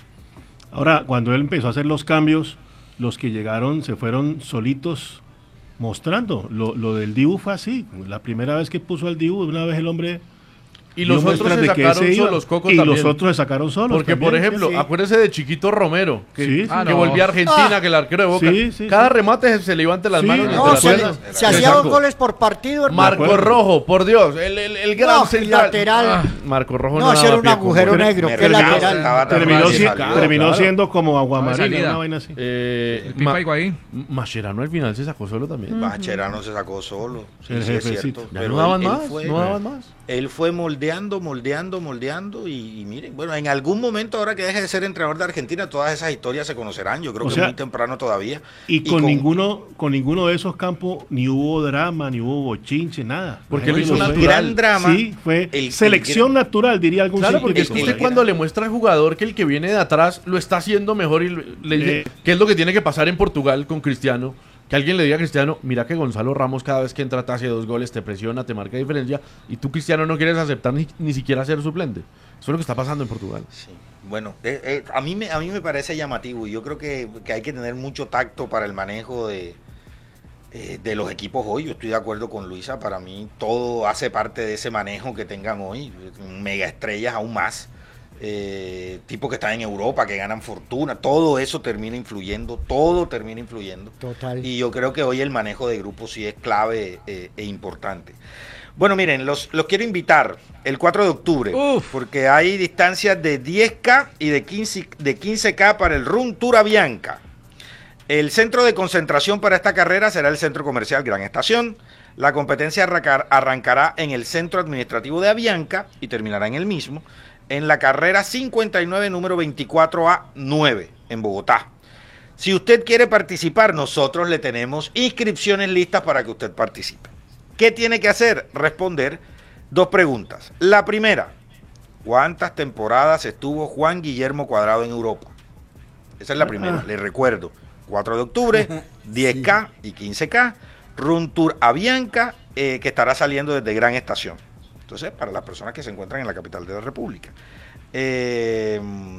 Ahora, cuando él empezó a hacer los cambios, los que llegaron se fueron solitos mostrando. Lo, lo del Dibu fue así. La primera vez que puso al Dibu, una vez el hombre... Y los dio otros muestras se de que sacaron ese iba, solos, Coco y también. los otros se sacaron solos. Porque, también. por ejemplo, sí, sí. acuérdese de Chiquito Romero, que, Sí, sí. que Ah, no. volvía a Argentina, Ah. que el arquero de Boca. Sí, sí, Cada sí. remate se, se le iba ante las Sí, manos. no, entre No, las se, piernas. se Le hacía sacó. dos goles por partido, hermano. Marco acuerdo. Rojo, por Dios, el, el, el gran No, el central. lateral. Ah, Marco Rojo No, ese daba era un pie con agujero gol. negro. Qué Mercado lateral. estaba tan Terminó, mal si- salido. terminó claro. siendo como No, de Aguamarina, salida. una vaina así. Eh, El Pipa Ma- Higuaín. Mascherano al final se sacó solo también. Mascherano se sacó solo. Sí, El sí, es jefecito. cierto. Ya Pero no daban él- él más, fue- no daban más. Él fue moldeando, moldeando, moldeando y, y miren, bueno, en algún momento ahora que deje de ser entrenador de Argentina, todas esas historias se conocerán, yo creo O que sea, muy temprano todavía. Y con, ninguno con ninguno de esos campos ni hubo drama, ni hubo bochinche, nada. Porque lo Nadie hizo fue. natural. gran drama. Sí, fue el- selección el- natural, diría algún Claro, porque es que científico. usted cuando le muestra al jugador que el que viene de atrás lo está haciendo mejor y le, le dice, Eh. ¿qué es lo que tiene que pasar en Portugal con Cristiano? Que alguien le diga a Cristiano, mira que Gonzalo Ramos cada vez que entra te hace dos goles, te presiona, te marca diferencia, y tú, Cristiano, no quieres aceptar ni, ni siquiera ser suplente. Eso es lo que está pasando en Portugal. Sí. Bueno, eh, eh, a, mí me, a mí me parece llamativo y yo creo que, que hay que tener mucho tacto para el manejo de, eh, de los equipos hoy. Yo estoy de acuerdo con Luisa, para mí todo hace parte de ese manejo que tengan hoy, mega estrellas aún más, eh, tipos que están en Europa, que ganan fortuna, todo eso termina influyendo, todo termina influyendo. Total. Y yo creo que hoy el manejo de grupos sí es clave eh, e importante. Bueno, miren, los, los quiero invitar el cuatro de octubre, Uf. porque hay distancias de diez K y de quince, de quince K para el Run Tour Avianca. El centro de concentración para esta carrera será el Centro Comercial Gran Estación. La competencia arrancar- arrancará en el Centro Administrativo de Avianca y terminará en el mismo, en la carrera cincuenta y nueve, número veinticuatro A nueve, en Bogotá. Si usted quiere participar, nosotros le tenemos inscripciones listas para que usted participe. ¿Qué tiene que hacer? Responder dos preguntas. La primera, ¿cuántas temporadas estuvo Juan Guillermo Cuadrado en Europa? Esa es la primera, Ah. le recuerdo. cuatro de octubre, diez K y quince K. Run Tour Avianca, eh, que estará saliendo desde Gran Estación. Entonces, para las personas que se encuentran en la capital de la República. Eh,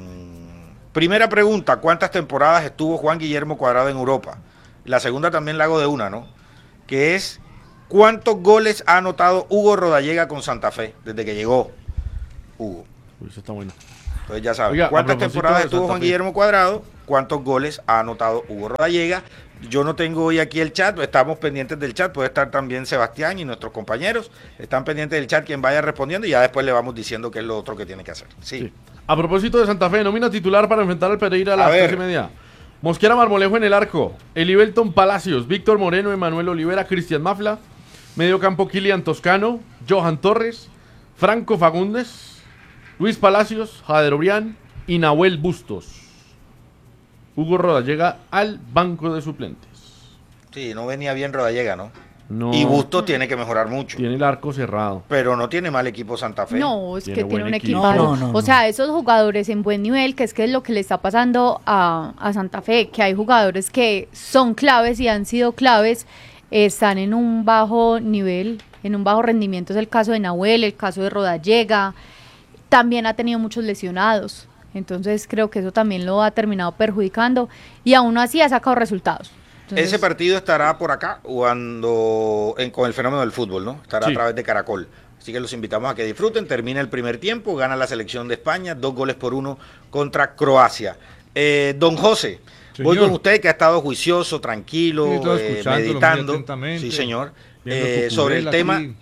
primera pregunta, ¿cuántas temporadas estuvo Juan Guillermo Cuadrado en Europa? La segunda también la hago de una, ¿no? Que es, ¿cuántos goles ha anotado Hugo Rodallega con Santa Fe desde que llegó Hugo? Uy, eso está bueno. Entonces ya saben, Oiga, ¿cuántas a propósito temporadas de estuvo Santa Juan Fe? Guillermo Cuadrado? ¿Cuántos goles ha anotado Hugo Rodallega? Yo no tengo hoy aquí el chat, estamos pendientes del chat, puede estar también Sebastián y nuestros compañeros, están pendientes del chat quien vaya respondiendo y ya después le vamos diciendo qué es lo otro que tiene que hacer. Sí. Sí. A propósito de Santa Fe, nómina titular para enfrentar al Pereira a las ver. tres y media. Mosquera Marmolejo en el arco, Elibelton Palacios, Víctor Moreno, Emanuel Olivera, Cristian Mafla, medio campo Kilian Toscano, Johan Torres, Franco Fagundes, Luis Palacios, Jader Obrián y Nahuel Bustos. Hugo Roda llega al banco de suplentes. Sí, no venía bien Rodallega, ¿no? No, Y Bustos tiene que mejorar mucho. tiene el arco cerrado. Pero no tiene mal equipo Santa Fe. No, es Tiene que tiene buen un equipo. equipazo. No, no, no, O sea, esos jugadores en buen nivel, que es que es lo que le está pasando a, a Santa Fe, que hay jugadores que son claves y han sido claves, eh, están en un bajo nivel, en un bajo rendimiento. Es el caso de Nahuel, el caso de Rodallega. También ha tenido muchos lesionados. Entonces creo que eso también lo ha terminado perjudicando y aún así ha sacado resultados. Entonces, Ese partido estará por acá cuando en, con el fenómeno del fútbol, ¿no? Estará Sí. a través de Caracol. Así que los invitamos a que disfruten. Termina el primer tiempo, gana la selección de España, dos goles por uno contra Croacia. Eh, don José, Señor. voy con usted que ha estado juicioso, tranquilo, Sí, todo eh, escuchándolo muy meditando. atentamente, Sí, señor. viendo Eh, tu sobre el curel tema aquí.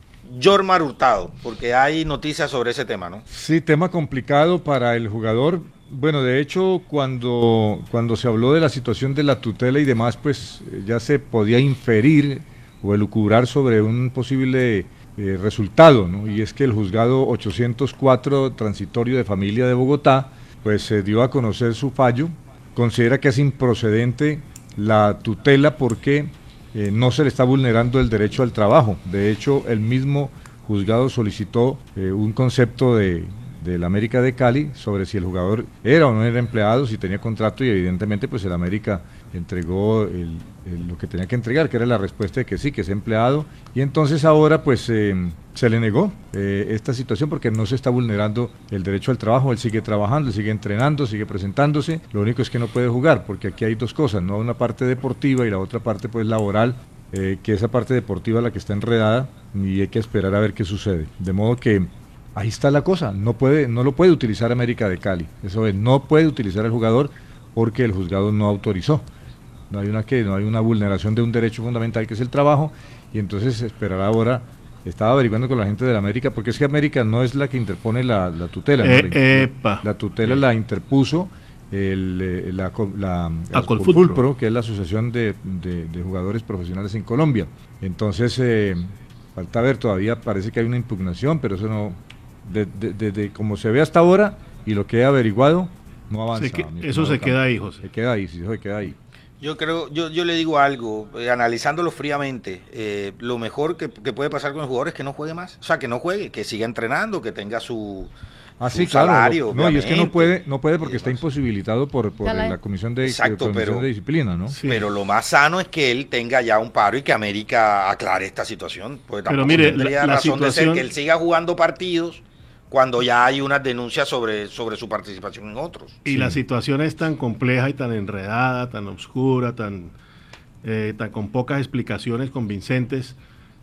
Jormar Hurtado, porque hay noticias sobre ese tema, ¿no? Sí, tema complicado para el jugador. Bueno, de hecho, cuando, cuando se habló de la situación de la tutela y demás, pues eh, ya se podía inferir o elucubrar sobre un posible eh, resultado, ¿no? Y es que el juzgado ochocientos cuatro transitorio de familia de Bogotá, pues se dio a conocer su fallo, considera que es improcedente la tutela porque eh, no se le está vulnerando el derecho al trabajo. De hecho, el mismo juzgado solicitó eh, un concepto de del América de Cali sobre si el jugador era o no era empleado, si tenía contrato, y evidentemente pues el América entregó el, el, lo que tenía que entregar, que era la respuesta de que sí, que es empleado, y entonces ahora pues eh, se le negó eh, esta situación porque no se está vulnerando el derecho al trabajo. Él sigue trabajando, él sigue entrenando, sigue presentándose, lo único es que no puede jugar porque aquí hay dos cosas, no una parte deportiva y la otra parte pues laboral, eh, que esa parte deportiva es la que está enredada y hay que esperar a ver qué sucede, de modo que ahí está la cosa, no puede, no lo puede utilizar América de Cali, eso es, no puede utilizar el jugador porque el juzgado no autorizó, no hay una que, no hay una vulneración de un derecho fundamental que es el trabajo, y entonces esperará ahora. Estaba averiguando con la gente de la América, porque es que América no es la que interpone la, la tutela, ¿no? Eh, epa. La tutela la interpuso el, eh, la, co- la, Acolfutro. Acolfutro, que es la Asociación de, de- de Jugadores Profesionales en Colombia. Entonces, eh, falta ver, todavía parece que hay una impugnación, pero eso no, de, de- de- de como se ve hasta ahora y lo que he averiguado, no avanza. Se que- mi eso estimado se queda Campo. ahí, José. Se queda ahí, sí, se queda ahí. Yo creo, yo, yo le digo algo, eh, analizándolo fríamente, eh, lo mejor que, que puede pasar con el jugador es que no juegue más, o sea, que no juegue, que siga entrenando, que tenga su, Ah, su sí, claro. salario, No, y es que no obviamente, puede, no puede y porque está demás. imposibilitado por, por Ya la- la Comisión de, Exacto, de, Comisión pero- de Disciplina, ¿no? Sí. Pero lo más sano es que él tenga ya un paro y que América aclare esta situación. Porque Pero tampoco mire, tendría la- la razón de ser situación- que él siga jugando partidos cuando ya hay unas denuncias sobre, sobre su participación en otros. Y la situación es tan compleja y tan enredada, tan oscura, tan, eh, tan con pocas explicaciones convincentes,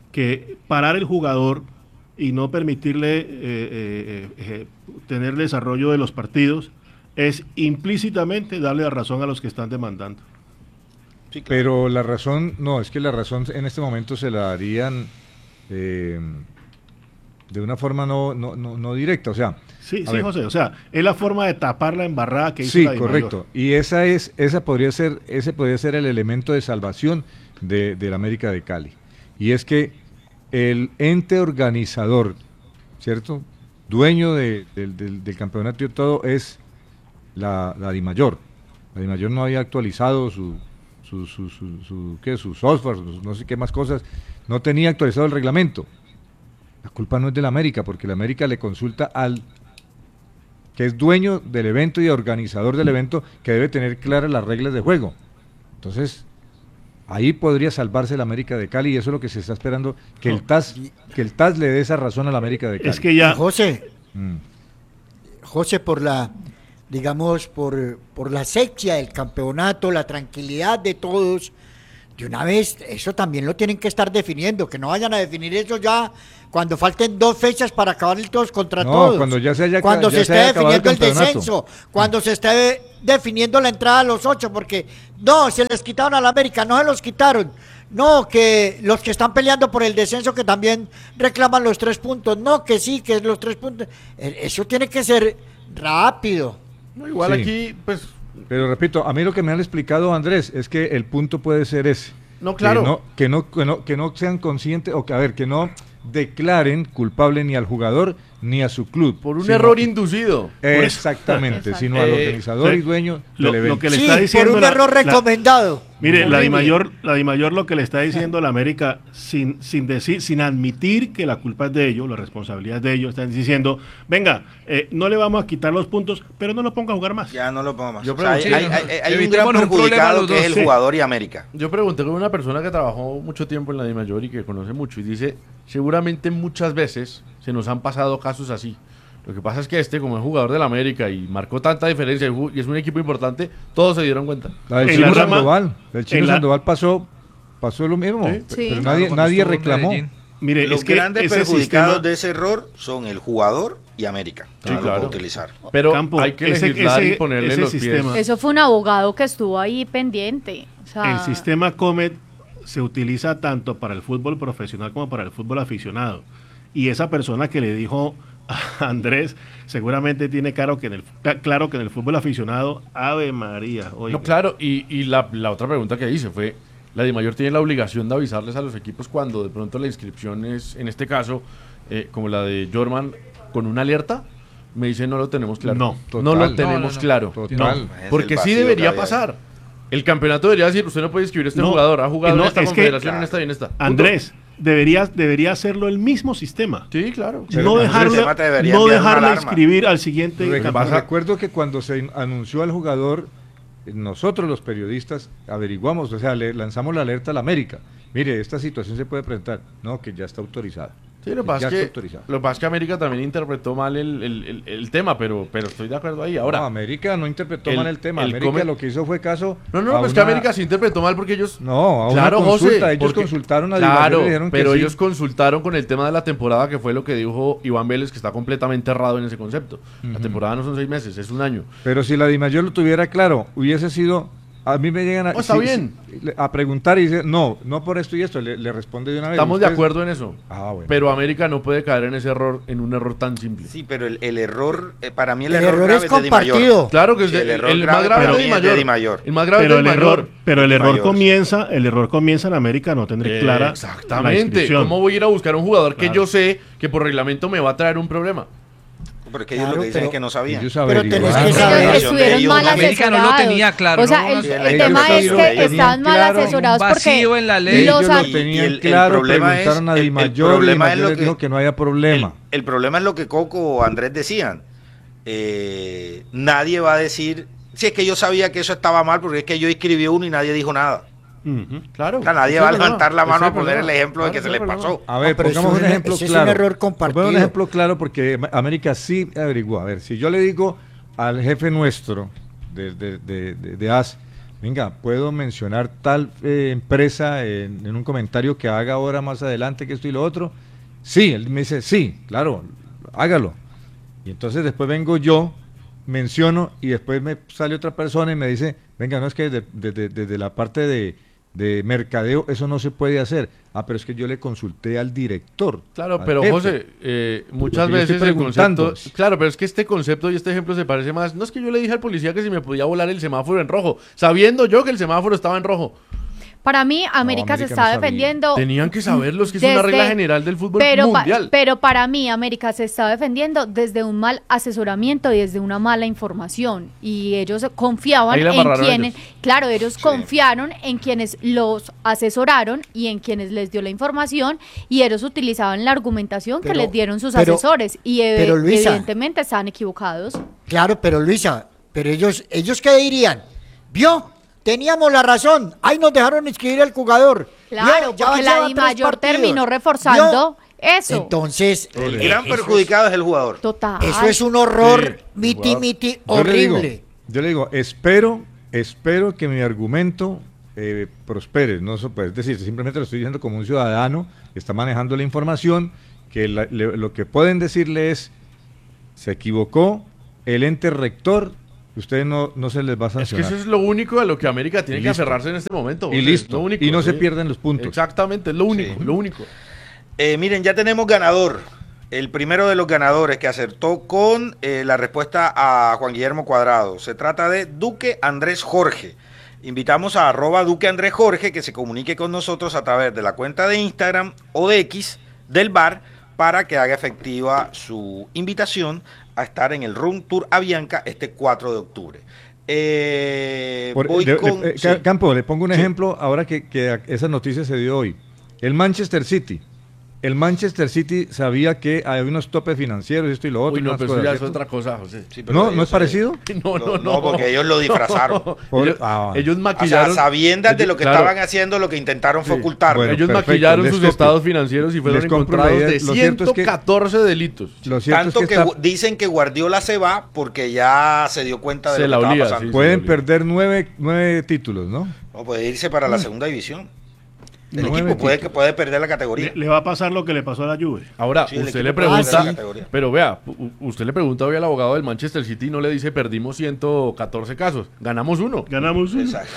que parar el jugador y no permitirle eh, eh, eh, tener desarrollo de los partidos es implícitamente darle la razón a los que están demandando. Sí, claro. Pero la razón, no, es que la razón en este momento se la darían eh, de una forma no, no, no, no directa, o sea. Sí, a sí, ver, José, o sea, es la forma de tapar la embarrada que hizo sí, la Dimayor. correcto. Y esa es, esa podría ser, ese podría ser el elemento de salvación de, de la América de Cali. Y es que el ente organizador, ¿cierto? Dueño de- del- del, del campeonato y todo es la, la Dimayor. La Dimayor no había actualizado su, su, su, su, su- ¿qué? Su software, sus no sé qué más cosas. No tenía actualizado el reglamento. La culpa no es de la América, porque la América le consulta al que es dueño del evento y organizador del evento, que debe tener claras las reglas de juego. Entonces, ahí podría salvarse el América de Cali y eso es lo que se está esperando, que el T A S, que el T A S le dé esa razón al América de Cali. Es que ya... José, Mm. José, por la, digamos, por, por la asepsia del campeonato, la tranquilidad de todos, de una vez, eso también lo tienen que estar definiendo, que no vayan a definir eso ya cuando falten dos fechas para acabar el todos contra No, todos. cuando ya se haya- Cuando ya se se esté haya acabado el definiendo el, campeonato. descenso, cuando se esté definiendo la entrada a los ocho, porque no, se les quitaron a la América, no se los quitaron. No, que los que están peleando por el descenso que también reclaman los tres puntos. No, que sí, que los tres puntos. Eh, Eso tiene que ser rápido. No, igual Sí. aquí, pues, Pero repito, a mí lo que me han explicado, Andrés, es que el punto puede ser ese. No, claro. Que no, que no, que no, que no sean conscientes, o que, a ver, que no declaren culpable ni al jugador ni a su club. por un sino- error inducido. Exactamente, Exacto. sino al Eh, organizador sí. y dueño Lo- del lo evento. que le Sí, está diciendo por un la- error la- recomendado. Mire, la Horrible. Dimayor, la Dimayor lo que le está diciendo a la América, sin, sin decir, sin admitir que la culpa es de ellos, la responsabilidad es de ellos, están diciendo, venga, eh, no le vamos a quitar los puntos, pero no lo ponga a jugar más. Ya no lo pongo más. Yo O sea, hay, pregunté- hay- hay- hay un gran Evitémonos un problema perjudicado los que es dos. el Sí. jugador y América. Yo pregunté con una persona que trabajó mucho tiempo en la DIMAYOR y que conoce mucho y dice, seguramente muchas veces se nos han pasado casos así. Lo que pasa es que este, como es jugador del América y marcó tanta diferencia y ju- y es un equipo importante, todos se dieron cuenta. La del En Chino la rama- Sandoval. El Chino en la- Sandoval pasó, pasó lo mismo. Sí. Sí. Pero Claro, nadie, cuando nadie estuvo en reclamó. Medellín. Mire, Los es que grandes ese perjudicados sistema- de ese error son el jugador y América. Sí, No lo claro. puedo utilizar. Pero Campo, hay que ese- legislar ese- y ponerle ese los sistema- pies. Eso fue un abogado que estuvo ahí pendiente. O sea, El sistema Comet se utiliza tanto para el fútbol profesional como para el fútbol aficionado. Y esa persona que le dijo a Andrés seguramente tiene claro que en el, claro que en el fútbol aficionado, Ave María. Oiga. No, claro, y, y la, la otra pregunta que hice fue, la DIMAYOR tiene la obligación de avisarles a los equipos cuando de pronto la inscripción es, en este caso, eh, como la de Jorman, con una alerta, me dice no lo tenemos claro. No, no lo total. tenemos No, no, no. claro. Total. No, Es el porque sí vacío debería que había pasar. El campeonato debería decir, usted no puede inscribir a este No, jugador, ha jugado no, en esta es que- confederación, claro. en esta y en esta. Punto. Andrés, debería, debería hacerlo el mismo sistema. Sí, claro. Pero no Andrés, dejarle, el sistema te debería no enviar una dejarle alarma. inscribir al siguiente Re- campeonato. Recuerdo que cuando se anunció al jugador, eh, nosotros los periodistas averiguamos, o sea, le lanzamos la alerta a la América. Mire, esta situación se puede presentar. No, que ya está autorizado. Sí, lo que Ya pasa es está que, autorizado. lo que pasa es que América también interpretó mal el, el- el- el tema, pero, pero estoy de acuerdo ahí. Ahora, No, América no interpretó el- mal el tema. el América come- lo que hizo fue caso. no, no, a pues que una- América se interpretó mal porque ellos... No, a Claro, una consulta. José, ellos porque- consultaron a Dimayor Claro, y dijeron que pero sí. ellos consultaron con el tema de la temporada, que fue lo que dijo Iván Vélez, que está completamente errado en ese concepto. La Ujú. temporada no son seis meses, es un año. Pero si la Dimayor lo tuviera claro, hubiese sido. A mí me llegan a, Oh, está bien. sí, a preguntar y dicen, no, no por esto y esto. Le, le responde de una vez. Estamos de "Ustedes-". acuerdo en eso. Ah, bueno. Pero América no puede caer en ese error, en un error tan simple. Sí, pero el, el error, eh, para mí el, El error, error grave es de Di Mayor. compartido. Claro que es Sí, de- el el, error el grave más grave para es mí de es de Di Di Mayor. Mayor. El más grave pero es el de Di Mayor. error, pero el error Mayor. comienza, el error comienza en América no tener Eh, clara la Exactamente. inscripción. ¿Cómo voy a ir a buscar un jugador que Claro. yo sé que por reglamento me va a traer un problema? Porque ellos Claro, lo que dicen pero- es que no sabían. Ellos Pero tenés averiguaron. que ellos saber- estuvieron ellos- mal América no lo asesorados. tenía claro, O sea, ¿no? el, Sí, el ellos tema sí es lo que tenían están mal claro. asesorados Un porque vacío en la ley. los Ellos a- lo tenían y el- el claro, problema es- preguntaron a el- Di el Mayor y Di problema es Mayor lo les que- dijo que no había problema. El, el problema es lo que Coco o Andrés decían. Eh, nadie va a decir, si es que yo sabía que eso estaba mal, porque es que yo escribí uno y nadie dijo nada. Ujú. Claro. O sea, nadie Ese va a es el levantar la problema. mano Ese a es el poner el problema. ejemplo de que Claro, se ese le es el pasó. problema. A ver, pero pongamos ese un es un- ejemplo ese es un claro. error compartido. Pongamos un ejemplo claro porque América sí averiguó. A ver, si yo le digo al jefe nuestro de, de, de, de, de A S, venga, puedo mencionar tal eh, empresa en, en un comentario que haga ahora más adelante que esto y lo otro. Sí, él me dice, sí, claro, hágalo. Y entonces después vengo yo, menciono y después me sale otra persona y me dice, venga, no es que desde de, de, de, de la parte de, de mercadeo eso no se puede hacer. Ah, pero es que yo le consulté al director. Claro, al pero jefe. José, eh, muchas Lo que yo estoy veces el preguntando. concepto... Claro, pero es que este concepto y este ejemplo se parece más... No es que yo le dije al policía que si me podía volar el semáforo en rojo, sabiendo yo que el semáforo estaba en rojo. para mí América, América se no está sabía. defendiendo. Tenían que saberlo, es que es una desde- regla general del fútbol pero pa- mundial. pero para mí América se está defendiendo desde un mal asesoramiento y desde una mala información y ellos confiaban Ahí la en embarraron quienes, ellos. claro, ellos confiaron en quienes los asesoraron y en quienes les dio la información y ellos utilizaban la argumentación que Pero- les dieron sus pero- asesores y ev- pero, Luisa- evidentemente estaban equivocados. Claro, pero Luisa, pero ellos, ellos qué dirían, ¿vio? teníamos la razón. Ahí nos dejaron inscribir al jugador. Claro, Ya porque lleva la tres DIMAYOR partidos. terminó reforzando ¿Vio? eso. Entonces, El eh, gran eso perjudicado es el jugador. Total. es, eso es un horror, Sí, miti, jugador. miti, Yo le digo- horrible. Yo le digo, espero, espero que mi argumento eh, prospere. No, so- pues, es decir, simplemente lo estoy diciendo como un ciudadano que está manejando la información, que la- le- lo que pueden decirle es, se equivocó el ente rector, ustedes no, no se les va a Es que sancionar. eso es lo único a lo que América tiene Y que listo. aferrarse en este momento. Y José, listo. lo único, Y no se ¿sí? pierden los puntos. Exactamente, es lo único, Sí. lo único. Eh, miren, ya tenemos ganador. El primero de los ganadores que acertó con eh, la respuesta a Juan Guillermo Cuadrado. Se trata de Duque Andrés Jorge. Invitamos a arroba Duque Andrés Jorge que se comunique con nosotros a través de la cuenta de Instagram o de X del bar para que haga efectiva su invitación a estar en el Room Tour Avianca este cuatro de octubre. Eh, Por- voy de- de- con- eh, sí. Ca- Campo, le pongo un Sí. ejemplo ahora que, que esa noticia se dio hoy. El Manchester City. El Manchester City sabía que había unos topes financieros, esto y lo otro. Uy, no, unas pero eso cosas, ya es ¿cierto? otra cosa, José. Sí, pero ¿No? ¿No ellos, es parecido? No, lo- no, no. porque ellos lo disfrazaron. Por- ellos, ah, ellos O sea, maquillaron. sabiendo de ellos- lo que claro, estaban haciendo, lo que intentaron fue Sí. ocultarlo. Bueno, ellos perfecto, maquillaron les sus copio. estados financieros y fueron Les compro la encontrados idea. de Lo cierto es que- ciento catorce delitos. Lo cierto Tanto es que, que, está- gu- dicen que Guardiola se va porque ya se dio cuenta de Se lo la que olía, estaba pasando. sí. pueden olvidó. perder nueve, nueve títulos, ¿no? No, puede irse para la segunda división. El Nueve equipo puede, títulos. que puede perder la categoría. Le, le va a pasar lo que le pasó a la Juve. Ahora, Sí, el usted equipo le puede pregunta, perder la categoría. pero vea, u- usted le pregunta hoy al abogado del Manchester City y no le dice perdimos ciento catorce casos, ganamos uno. Ganamos uno. Exacto.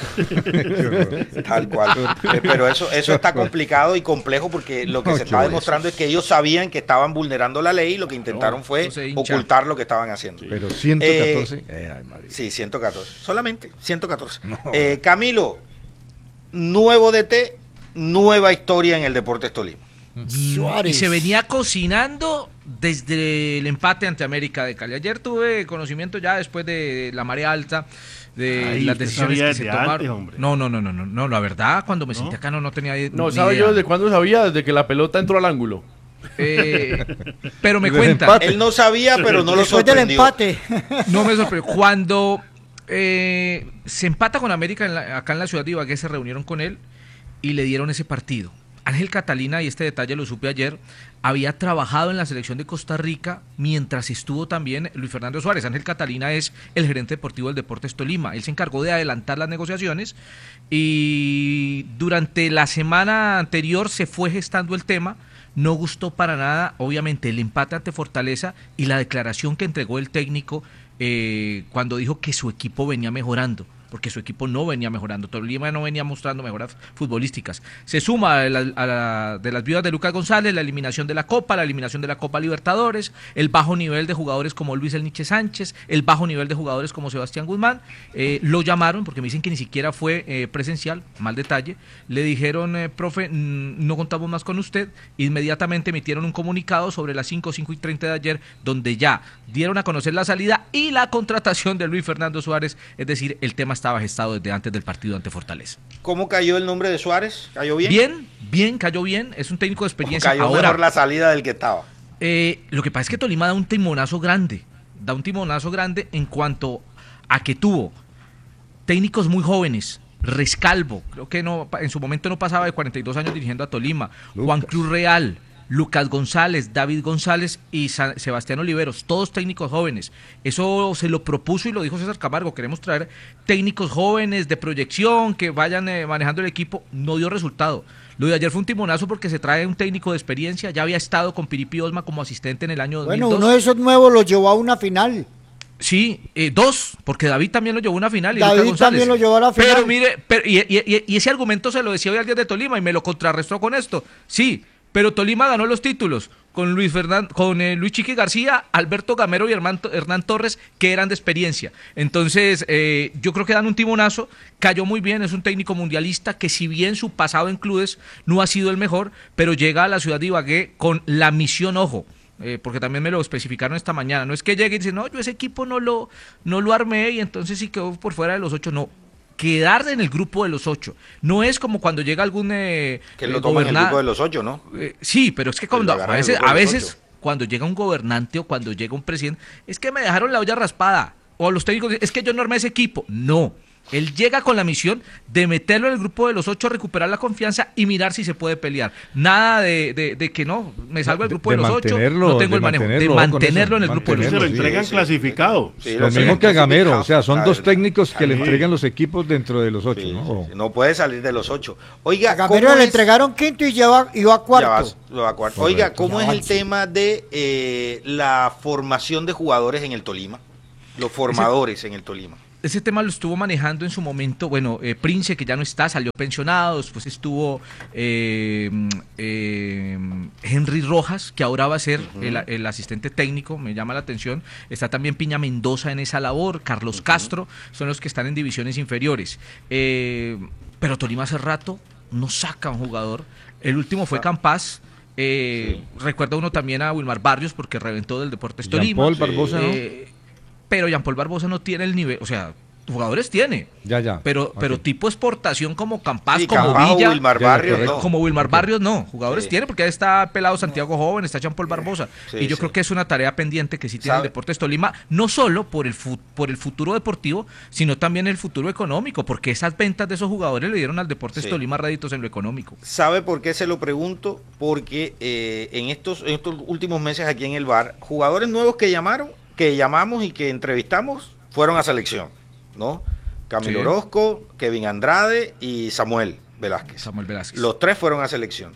Tal cual. Eh, Pero eso, eso está complicado y complejo porque lo que No, se qué está bueno. demostrando es que ellos sabían que estaban vulnerando la ley y lo que intentaron fue eso se hincha. ocultar lo que estaban haciendo. Pero ciento catorce. Eh, ay, madre. Sí, ciento catorce. Solamente ciento catorce. Eh, Camilo, nuevo D T, nueva historia en el Deportes Tolima. Y Suárez. se venía cocinando desde el empate ante América de Cali. Ayer tuve conocimiento ya después de la marea alta de Ay, las usted decisiones sabía que se desde tomaron. antes, hombre. no, no, no, no, no, no, la verdad, cuando me senté acá no, no tenía No, ni ¿sabe idea. yo desde cuándo sabía? Desde que la pelota entró al ángulo. Eh, pero me Desde cuenta, empate. Él no sabía, pero no lo Después del sorprendió. empate. no me sorprendió. Cuando eh, se empata con América en la- acá en la ciudad de Ibagué, se reunieron con él y le dieron ese partido. Ángel Catalina, y este detalle lo supe ayer, había trabajado en la selección de Costa Rica mientras estuvo también Luis Fernando Suárez. Ángel Catalina es el gerente deportivo del Deportes Tolima. Él se encargó de adelantar las negociaciones y durante la semana anterior se fue gestando el tema. No gustó para nada, obviamente, el empate ante Fortaleza y la declaración que entregó el técnico eh, cuando dijo que su equipo venía mejorando, porque su equipo no venía mejorando, Tolima no venía mostrando mejoras futbolísticas. Se suma a la, a la, de las viudas de Lucas González, la eliminación de la Copa, la eliminación de la Copa Libertadores, el bajo nivel de jugadores como Luis El Nietzsche Sánchez, el bajo nivel de jugadores como Sebastián Guzmán. Eh, lo llamaron, porque me dicen que ni siquiera fue eh, presencial, mal detalle, le dijeron, eh, profe, mm, no contamos más con usted. Inmediatamente emitieron un comunicado sobre las cinco, cinco y treinta de ayer, donde ya dieron a conocer la salida y la contratación de Luis Fernando Suárez, es decir, el tema estaba gestado desde antes del partido ante Fortaleza. ¿Cómo cayó el nombre de Suárez? ¿Cayó bien? Bien, bien, cayó bien, es un técnico de ¿O experiencia. cayó Ahora, mejor la salida del que estaba? eh, lo que pasa es que Tolima da un timonazo grande, da un timonazo grande en cuanto a que tuvo técnicos muy jóvenes. Rescalvo, creo que no, en su momento no pasaba de cuarenta y dos años dirigiendo a Tolima. Lucas. Juan Cruz Real, Lucas González, David González y Sa- Sebastián Oliveros, todos técnicos jóvenes. Eso se lo propuso y lo dijo César Camargo, queremos traer técnicos jóvenes de proyección que vayan eh, manejando el equipo. No dio resultado. Lo de ayer fue un timonazo porque se trae un técnico de experiencia, ya había estado con Piripi Osma como asistente en el año dos mil dos. Bueno, uno de esos nuevos los llevó a una final. Sí, eh, dos, porque David también lo llevó a una final y David Lucas González. también lo llevó a la final. Pero mire, pero, y, y- y ese argumento se lo decía hoy alguien de Tolima y me lo contrarrestó con esto. Sí, pero Tolima ganó los títulos con Luis Fernan- con eh, Luis Chiqui García, Alberto Gamero y Hernán, Hernán Torres, que eran de experiencia. Entonces, eh, yo creo que dan un timonazo, cayó muy bien, es un técnico mundialista que si bien su pasado en clubes no ha sido el mejor, pero llega a la ciudad de Ibagué con la misión, ojo, eh, porque también me lo especificaron esta mañana, no es que llegue y dice, no, yo ese equipo no lo, no lo armé y entonces sí quedó por fuera de los ocho, no. Quedar en el grupo de los ocho. No es como cuando llega algún eh, Que eh, lo toman en el goberna- grupo de los ocho, ¿no? eh, sí, pero es que cuando lo agarran a en el veces, grupo a de los veces ocho. cuando llega un gobernante o cuando llega un presidente, es que me dejaron la olla raspada. O los técnicos dicen, es que yo no armé ese equipo. No, Él llega con la misión de meterlo en el grupo de los ocho, recuperar la confianza y mirar si se puede pelear. Nada de, de, de que no, me salgo del grupo de, de los ocho, no tengo el manejo. De mantenerlo en el grupo de los ocho. Se lo entregan sí, clasificado. Sí, lo mismo que a Gamero, o sea, son dos técnicos que le entregan los equipos dentro de los ocho. Sí, ¿no? Sí, sí. No puede salir de los ocho. Oiga, a Gamero le es? entregaron quinto y lleva, iba a cuarto. Va, va a cuarto. Oiga, ¿cómo es el tema de eh, la formación de jugadores en el Tolima? Los formadores Ese... en el Tolima. Ese tema lo estuvo manejando en su momento, bueno, eh, Prince, que ya no está, salió pensionado, después estuvo eh, eh, Henry Rojas, que ahora va a ser uh-huh. el, el asistente técnico, me llama la atención, está también Piña Mendoza en esa labor, Carlos uh-huh. Castro, son los que están en divisiones inferiores, eh, pero Tolima hace rato no saca un jugador, el último fue Campas. Eh, sí. Recuerda uno también a Wilmar Barrios, porque reventó del Deportes Tolima. Jean Paul Barbosa, eh, ¿no? Pero Jean Paul Barbosa no tiene el nivel, o sea, jugadores tiene, ya, ya. pero okay. pero tipo exportación como Campas, sí, como Campas, Villa, Wilmar Barrios, no. como Wilmar okay. Barrios no, jugadores sí. tiene, porque ahí está pelado Santiago Joven, está Jean Paul Barbosa, sí, y yo sí. creo que es una tarea pendiente que sí tiene ¿Sabe? el Deportes Tolima, no solo por el fu- por el futuro deportivo, sino también el futuro económico, porque esas ventas de esos jugadores le dieron al Deportes sí. Tolima réditos en lo económico. ¿Sabe por qué se lo pregunto? Porque eh, en estos en estos últimos meses aquí en el bar, jugadores nuevos que llamaron, que llamamos y que entrevistamos, fueron a selección, ¿no? Camilo sí. Orozco, Kevin Andrade y Samuel Velázquez. Samuel Velázquez. Los tres fueron a selección.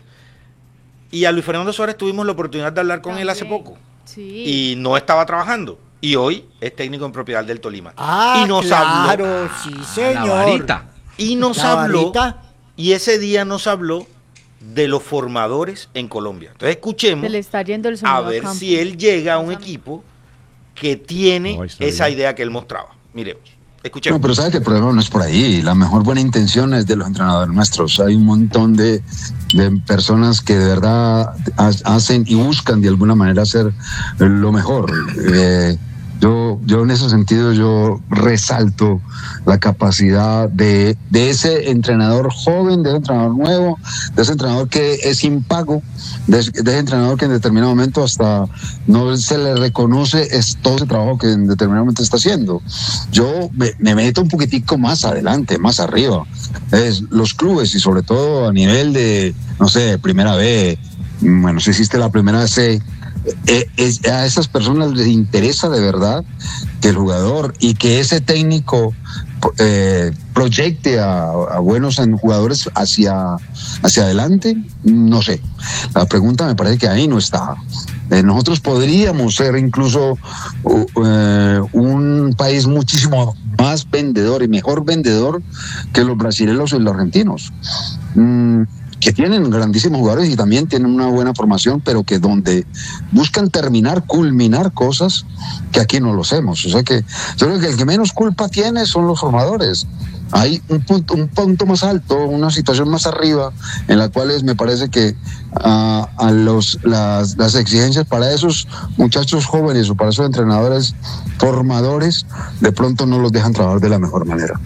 Y a Luis Fernando Suárez tuvimos la oportunidad de hablar con También. él hace poco. Sí. Y no estaba trabajando. Y hoy es técnico en propiedad del Tolima. Ah, y nos claro, habló, sí, señor. La varita. Y nos La habló, varita. y ese día nos habló de los formadores en Colombia. Entonces escuchemos Se le está yendo el a ver si él llega a un equipo que tiene no, esa bien. idea que él mostraba. Miremos, escuchemos. No, pero sabe que el problema no es por ahí. La mejor buena intención es de los entrenadores nuestros. Hay un montón de, de personas que de verdad hacen y buscan de alguna manera hacer lo mejor. Eh, Yo, yo en ese sentido yo resalto la capacidad de, de ese entrenador joven, de ese entrenador nuevo, de ese entrenador que es impago, de, de ese entrenador que en determinado momento hasta no se le reconoce es todo ese trabajo que en determinado momento está haciendo. Yo me, me meto un poquitico más adelante, más arriba. Es, los clubes y sobre todo a nivel de, no sé, primera B, bueno, si existe la primera C, Eh, es, a esas personas les interesa de verdad que el jugador y que ese técnico eh, proyecte a, a buenos jugadores hacia, hacia adelante. No sé, la pregunta me parece que ahí no está. Eh, nosotros podríamos ser incluso uh, uh, un país muchísimo más vendedor y mejor vendedor que los brasileños y los argentinos. Mm, que tienen grandísimos jugadores y también tienen una buena formación, pero que donde buscan terminar, culminar cosas que aquí no lo hacemos. O sea que yo creo que el que menos culpa tiene son los formadores. Hay un punto, un punto más alto, una situación más arriba, en la cual es, me parece que uh, a los, las, las exigencias para esos muchachos jóvenes o para esos entrenadores formadores, de pronto no los dejan trabajar de la mejor manera.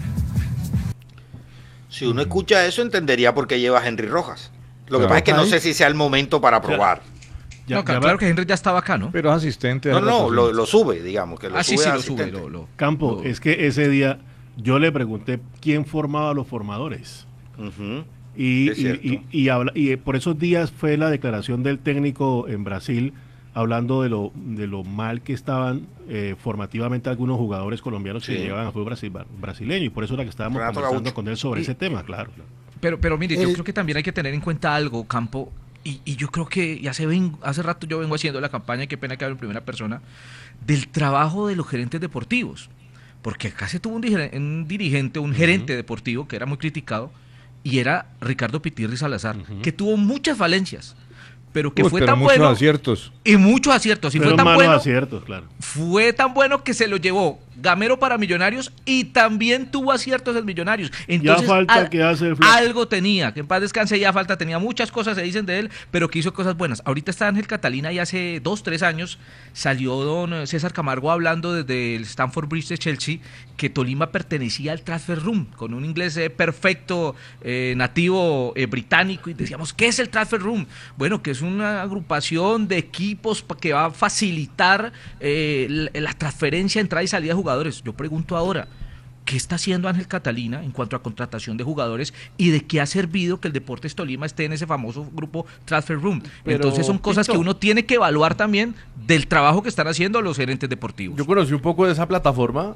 Si uno escucha eso, entendería por qué lleva a Henry Rojas. Lo que claro. pasa es que no sé si sea el momento para probar. Ya, no, claro, claro que Henry ya estaba acá, ¿no? Pero es asistente. No, no, lo, lo sube, digamos. Que lo ah, sube sí, sí, lo sube. Lo, lo, Campo, lo... es que ese día yo le pregunté quién formaba a los formadores. Uh-huh. Y, y, y, y, habla, y por esos días fue la declaración del técnico en Brasil, hablando de lo de lo mal que estaban eh, formativamente algunos jugadores colombianos sí. que llegaban a fútbol brasil, brasileño, y por eso era que estábamos Renato conversando Gaucho. con él sobre y, ese tema, claro. Pero, pero mire, el, yo creo que también hay que tener en cuenta algo, Campo, y, y yo creo que ya se ven, hace rato yo vengo haciendo la campaña, qué pena que hable en primera persona, del trabajo de los gerentes deportivos, porque acá se tuvo un, un dirigente, un uh-huh. gerente deportivo que era muy criticado, y era Ricardo Pitirri Salazar, uh-huh. que tuvo muchas falencias, pero que Uy, fue pero tan muchos bueno aciertos. y muchos aciertos y pero fue tan bueno aciertos, claro. fue tan bueno que se lo llevó Gamero para Millonarios y también tuvo aciertos en Millonarios. Entonces ya falta al, que hace el algo tenía, que en paz descanse, ya falta, tenía muchas cosas se dicen de él, pero que hizo cosas buenas. Ahorita está Ángel Catalina y hace dos, tres años salió don César Camargo hablando desde el Stamford Bridge de Chelsea que Tolima pertenecía al Transfer Room, con un inglés eh, perfecto, eh, nativo eh, británico, y decíamos, ¿qué es el Transfer Room? Bueno, que es una agrupación de equipos que va a facilitar eh, la, la transferencia, entrada y salida de jugadores. Yo pregunto ahora, ¿qué está haciendo Ángel Catalina en cuanto a contratación de jugadores y de qué ha servido que el Deportes Tolima esté en ese famoso grupo Transfer Room? Pero, Entonces son cosas Tito, que uno tiene que evaluar también del trabajo que están haciendo los gerentes deportivos. Yo conocí un poco de esa plataforma.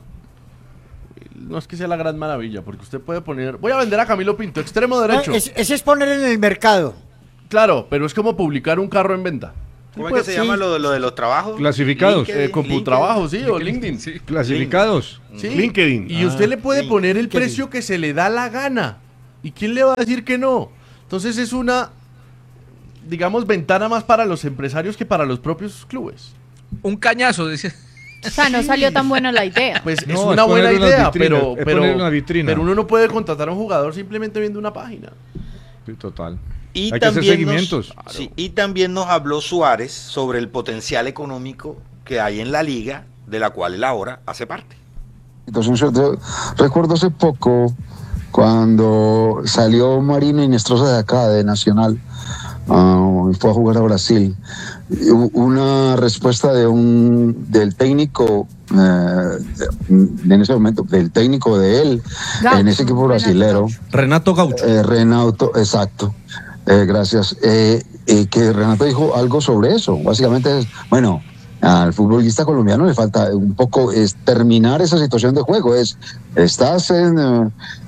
No es que sea la gran maravilla, porque usted puede poner, voy a vender a Camilo Pinto, extremo derecho. No, es- ese es poner en el mercado. Claro, pero es como publicar un carro en venta. ¿Cómo es que se Sí. llama lo, lo de los trabajos? Clasificados. LinkedIn, Eh, Computrabajo, sí, o LinkedIn. Sí. Clasificados. Sí. LinkedIn. Y Ah, usted le puede LinkedIn. poner el precio que se le da la gana. ¿Y quién le va a decir que no? Entonces es una, digamos, ventana más para los empresarios que para los propios clubes. Un cañazo, dice. O sea, no salió tan buena la idea. Pues No, es es una buena ponerle unas idea, vitrinas, pero, es pero, ponerle una vitrina. pero uno no puede contratar a un jugador simplemente viendo una página. Sí, total. Y Hay que hacer también, seguimientos. nos, sí, y también nos habló Suárez sobre el potencial económico que hay en la liga, de la cual él ahora hace parte. Situación suerte. Recuerdo hace poco cuando salió Marino Inestrosa de acá, de Nacional, uh, y fue a jugar a Brasil. Y hu- Una respuesta de un del técnico, eh, en ese momento, del técnico de él, Gaucho, en ese equipo Renato brasilero. Gaucho. Renato Gaucho. Eh, Renato, exacto. Eh, gracias. Eh, eh, que Renato dijo algo sobre eso. Básicamente es, bueno, al futbolista colombiano le falta un poco es terminar esa situación de juego. Es, estás en, eh,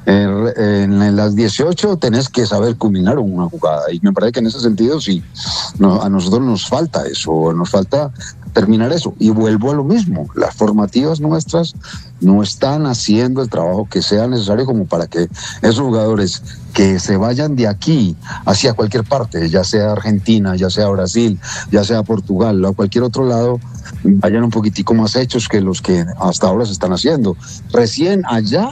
en, en las dieciocho, tenés que saber culminar una jugada. Y me parece que en ese sentido sí, no, a nosotros nos falta eso, nos falta terminar eso. Y vuelvo a lo mismo, las formativas nuestras no están haciendo el trabajo que sea necesario como para que esos jugadores que se vayan de aquí hacia cualquier parte, ya sea Argentina, ya sea Brasil, ya sea Portugal o a cualquier otro lado, vayan un poquitico más hechos que los que hasta ahora se están haciendo. Recién allá,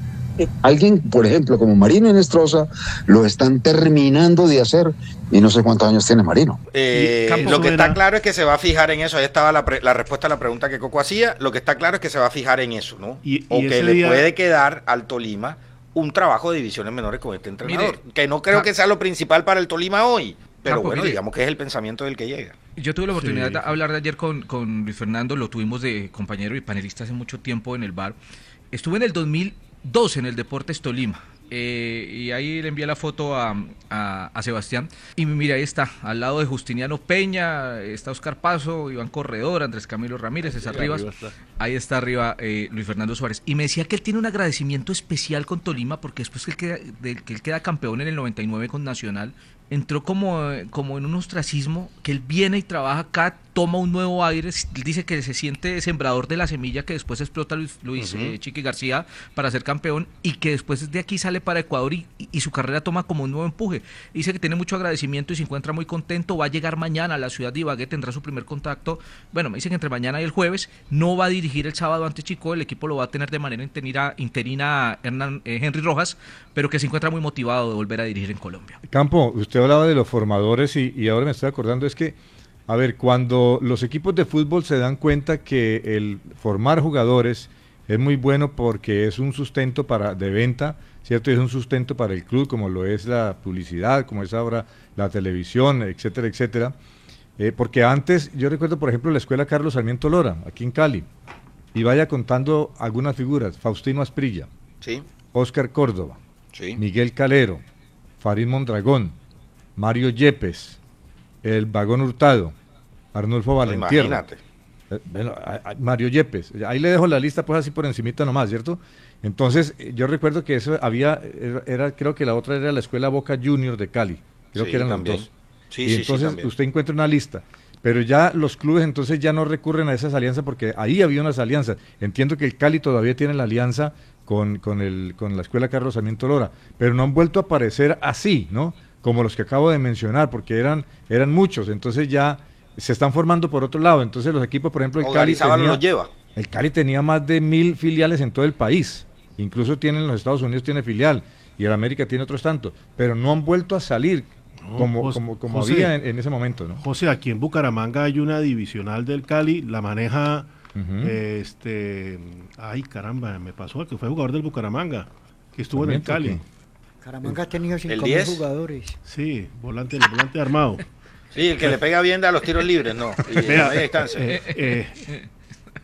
alguien, por ejemplo, como Marino Inestrosa, lo están terminando de hacer y no sé cuántos años tiene Marino. Eh, Campo lo que Sobera. está claro es que se va a fijar en eso. Ahí estaba la, pre- la respuesta a la pregunta que Coco hacía. Lo que está claro es que se va a fijar en eso, ¿no? Y- y o que ese le día- puede quedar al Tolima un trabajo de divisiones menores con este entrenador. Mire, que no creo Ca- que sea lo principal para el Tolima hoy. Pero Campo, bueno, mire. digamos que es el pensamiento del que llega. Yo tuve la oportunidad Sí. de hablar de ayer con, con Luis Fernando, lo tuvimos de compañero y panelista hace mucho tiempo en el bar. Estuve en el dos mil dos en el Deportes Tolima. Eh, y ahí le envié la foto a, a, a Sebastián y mira, ahí está, al lado de Justiniano Peña, está Oscar Pazo, Iván Corredor, Andrés Camilo Ramírez, César Sí, Rivas, arriba está. ahí está arriba eh, Luis Fernando Suárez, y me decía que él tiene un agradecimiento especial con Tolima porque después que él queda, de, que él queda campeón en el noventa y nueve con Nacional, entró como, eh, como en un ostracismo, que él viene y trabaja acá, toma un nuevo aire, él dice que se siente sembrador de la semilla que después explota Luis, Luis Ujú. eh, Chiqui García para ser campeón y que después de aquí sale para Ecuador y, y su carrera toma como un nuevo empuje. Dice que tiene mucho agradecimiento y se encuentra muy contento, va a llegar mañana a la ciudad de Ibagué, tendrá su primer contacto, bueno, me dicen que entre mañana y el jueves, no va a dirigir el sábado ante Chico, el equipo lo va a tener de manera interina, interina Hernán, eh, Henry Rojas, pero que se encuentra muy motivado de volver a dirigir en Colombia. Campo, usted hablaba de los formadores y, y ahora me estoy acordando es que, a ver, cuando los equipos de fútbol se dan cuenta que el formar jugadores es muy bueno porque es un sustento para de venta, ¿cierto? Y es un sustento para el club, como lo es la publicidad, como es ahora la televisión, etcétera, etcétera. Eh, porque antes, yo recuerdo, por ejemplo, la escuela Carlos Sarmiento Lora, aquí en Cali, y vaya contando algunas figuras, Faustino Asprilla, Sí, Óscar Córdoba, sí. Miguel Calero, Farid Mondragón, Mario Yepes, el Vagón Hurtado, Arnulfo Valentierra. Imagínate. Eh, bueno, a- a- Mario Yepes. Ahí le dejo la lista pues así por encimita nomás, ¿cierto? Entonces, eh, yo recuerdo que eso había, era, era- creo que la otra era la Escuela Boca Junior de Cali. Creo Sí, que eran también. los dos. Sí, y sí, sí, entonces también. usted encuentra una lista. Pero ya los clubes entonces ya no recurren a esas alianzas porque ahí había unas alianzas. Entiendo que el Cali todavía tiene la alianza con, con, el, con la Escuela Carlos Sarmiento Lora, pero no han vuelto a aparecer así, ¿no? Como los que acabo de mencionar, porque eran, eran muchos. Entonces ya se están formando por otro lado. Entonces los equipos, por ejemplo, el O Cali Garizábal tenía, los lleva. el Cali tenía más de mil filiales en todo el país. Incluso tiene en los Estados Unidos tiene filial y el América tiene otros tantos, pero no han vuelto a salir No, como, Jos- como, como José. había en, en ese momento, ¿no? José, aquí en Bucaramanga hay una divisional del Cali, la maneja, Ujú. este, ay caramba, me pasó, que fue jugador del Bucaramanga, que estuvo en el Sarmiento, Cali. ¿qué? Caramanga ha tenido cinco mil diez? jugadores. Sí, volante, el volante armado. Sí, el que le pega bien a los tiros libres, no. Y en Vea, media distancia. eh, eh,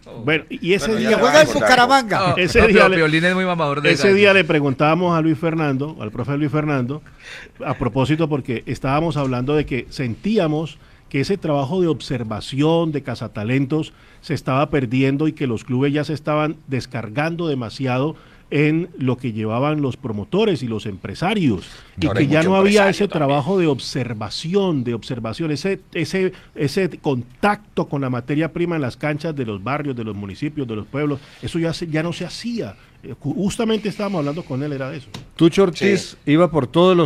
Bueno, y ese Bueno, ya día Que le juega en vamos a Bucaramanga. No, Ese no, día pero le- Piolín es muy mamador de Ese gallo. día le preguntábamos a Luis Fernando, al profe Luis Fernando, a propósito porque estábamos hablando de que sentíamos que ese trabajo de observación, de cazatalentos, se estaba perdiendo y que los clubes ya se estaban descargando demasiado en lo que llevaban los promotores y los empresarios, y Ahora que hay ya mucho no había empresario ese también. trabajo de observación, de observación, ese, ese, ese contacto con la materia prima en las canchas de los barrios, de los municipios, de los pueblos. Eso ya, se- ya no se hacía. Eh, Justamente estábamos hablando con él, era de eso. Tucho Ortiz iba por todos los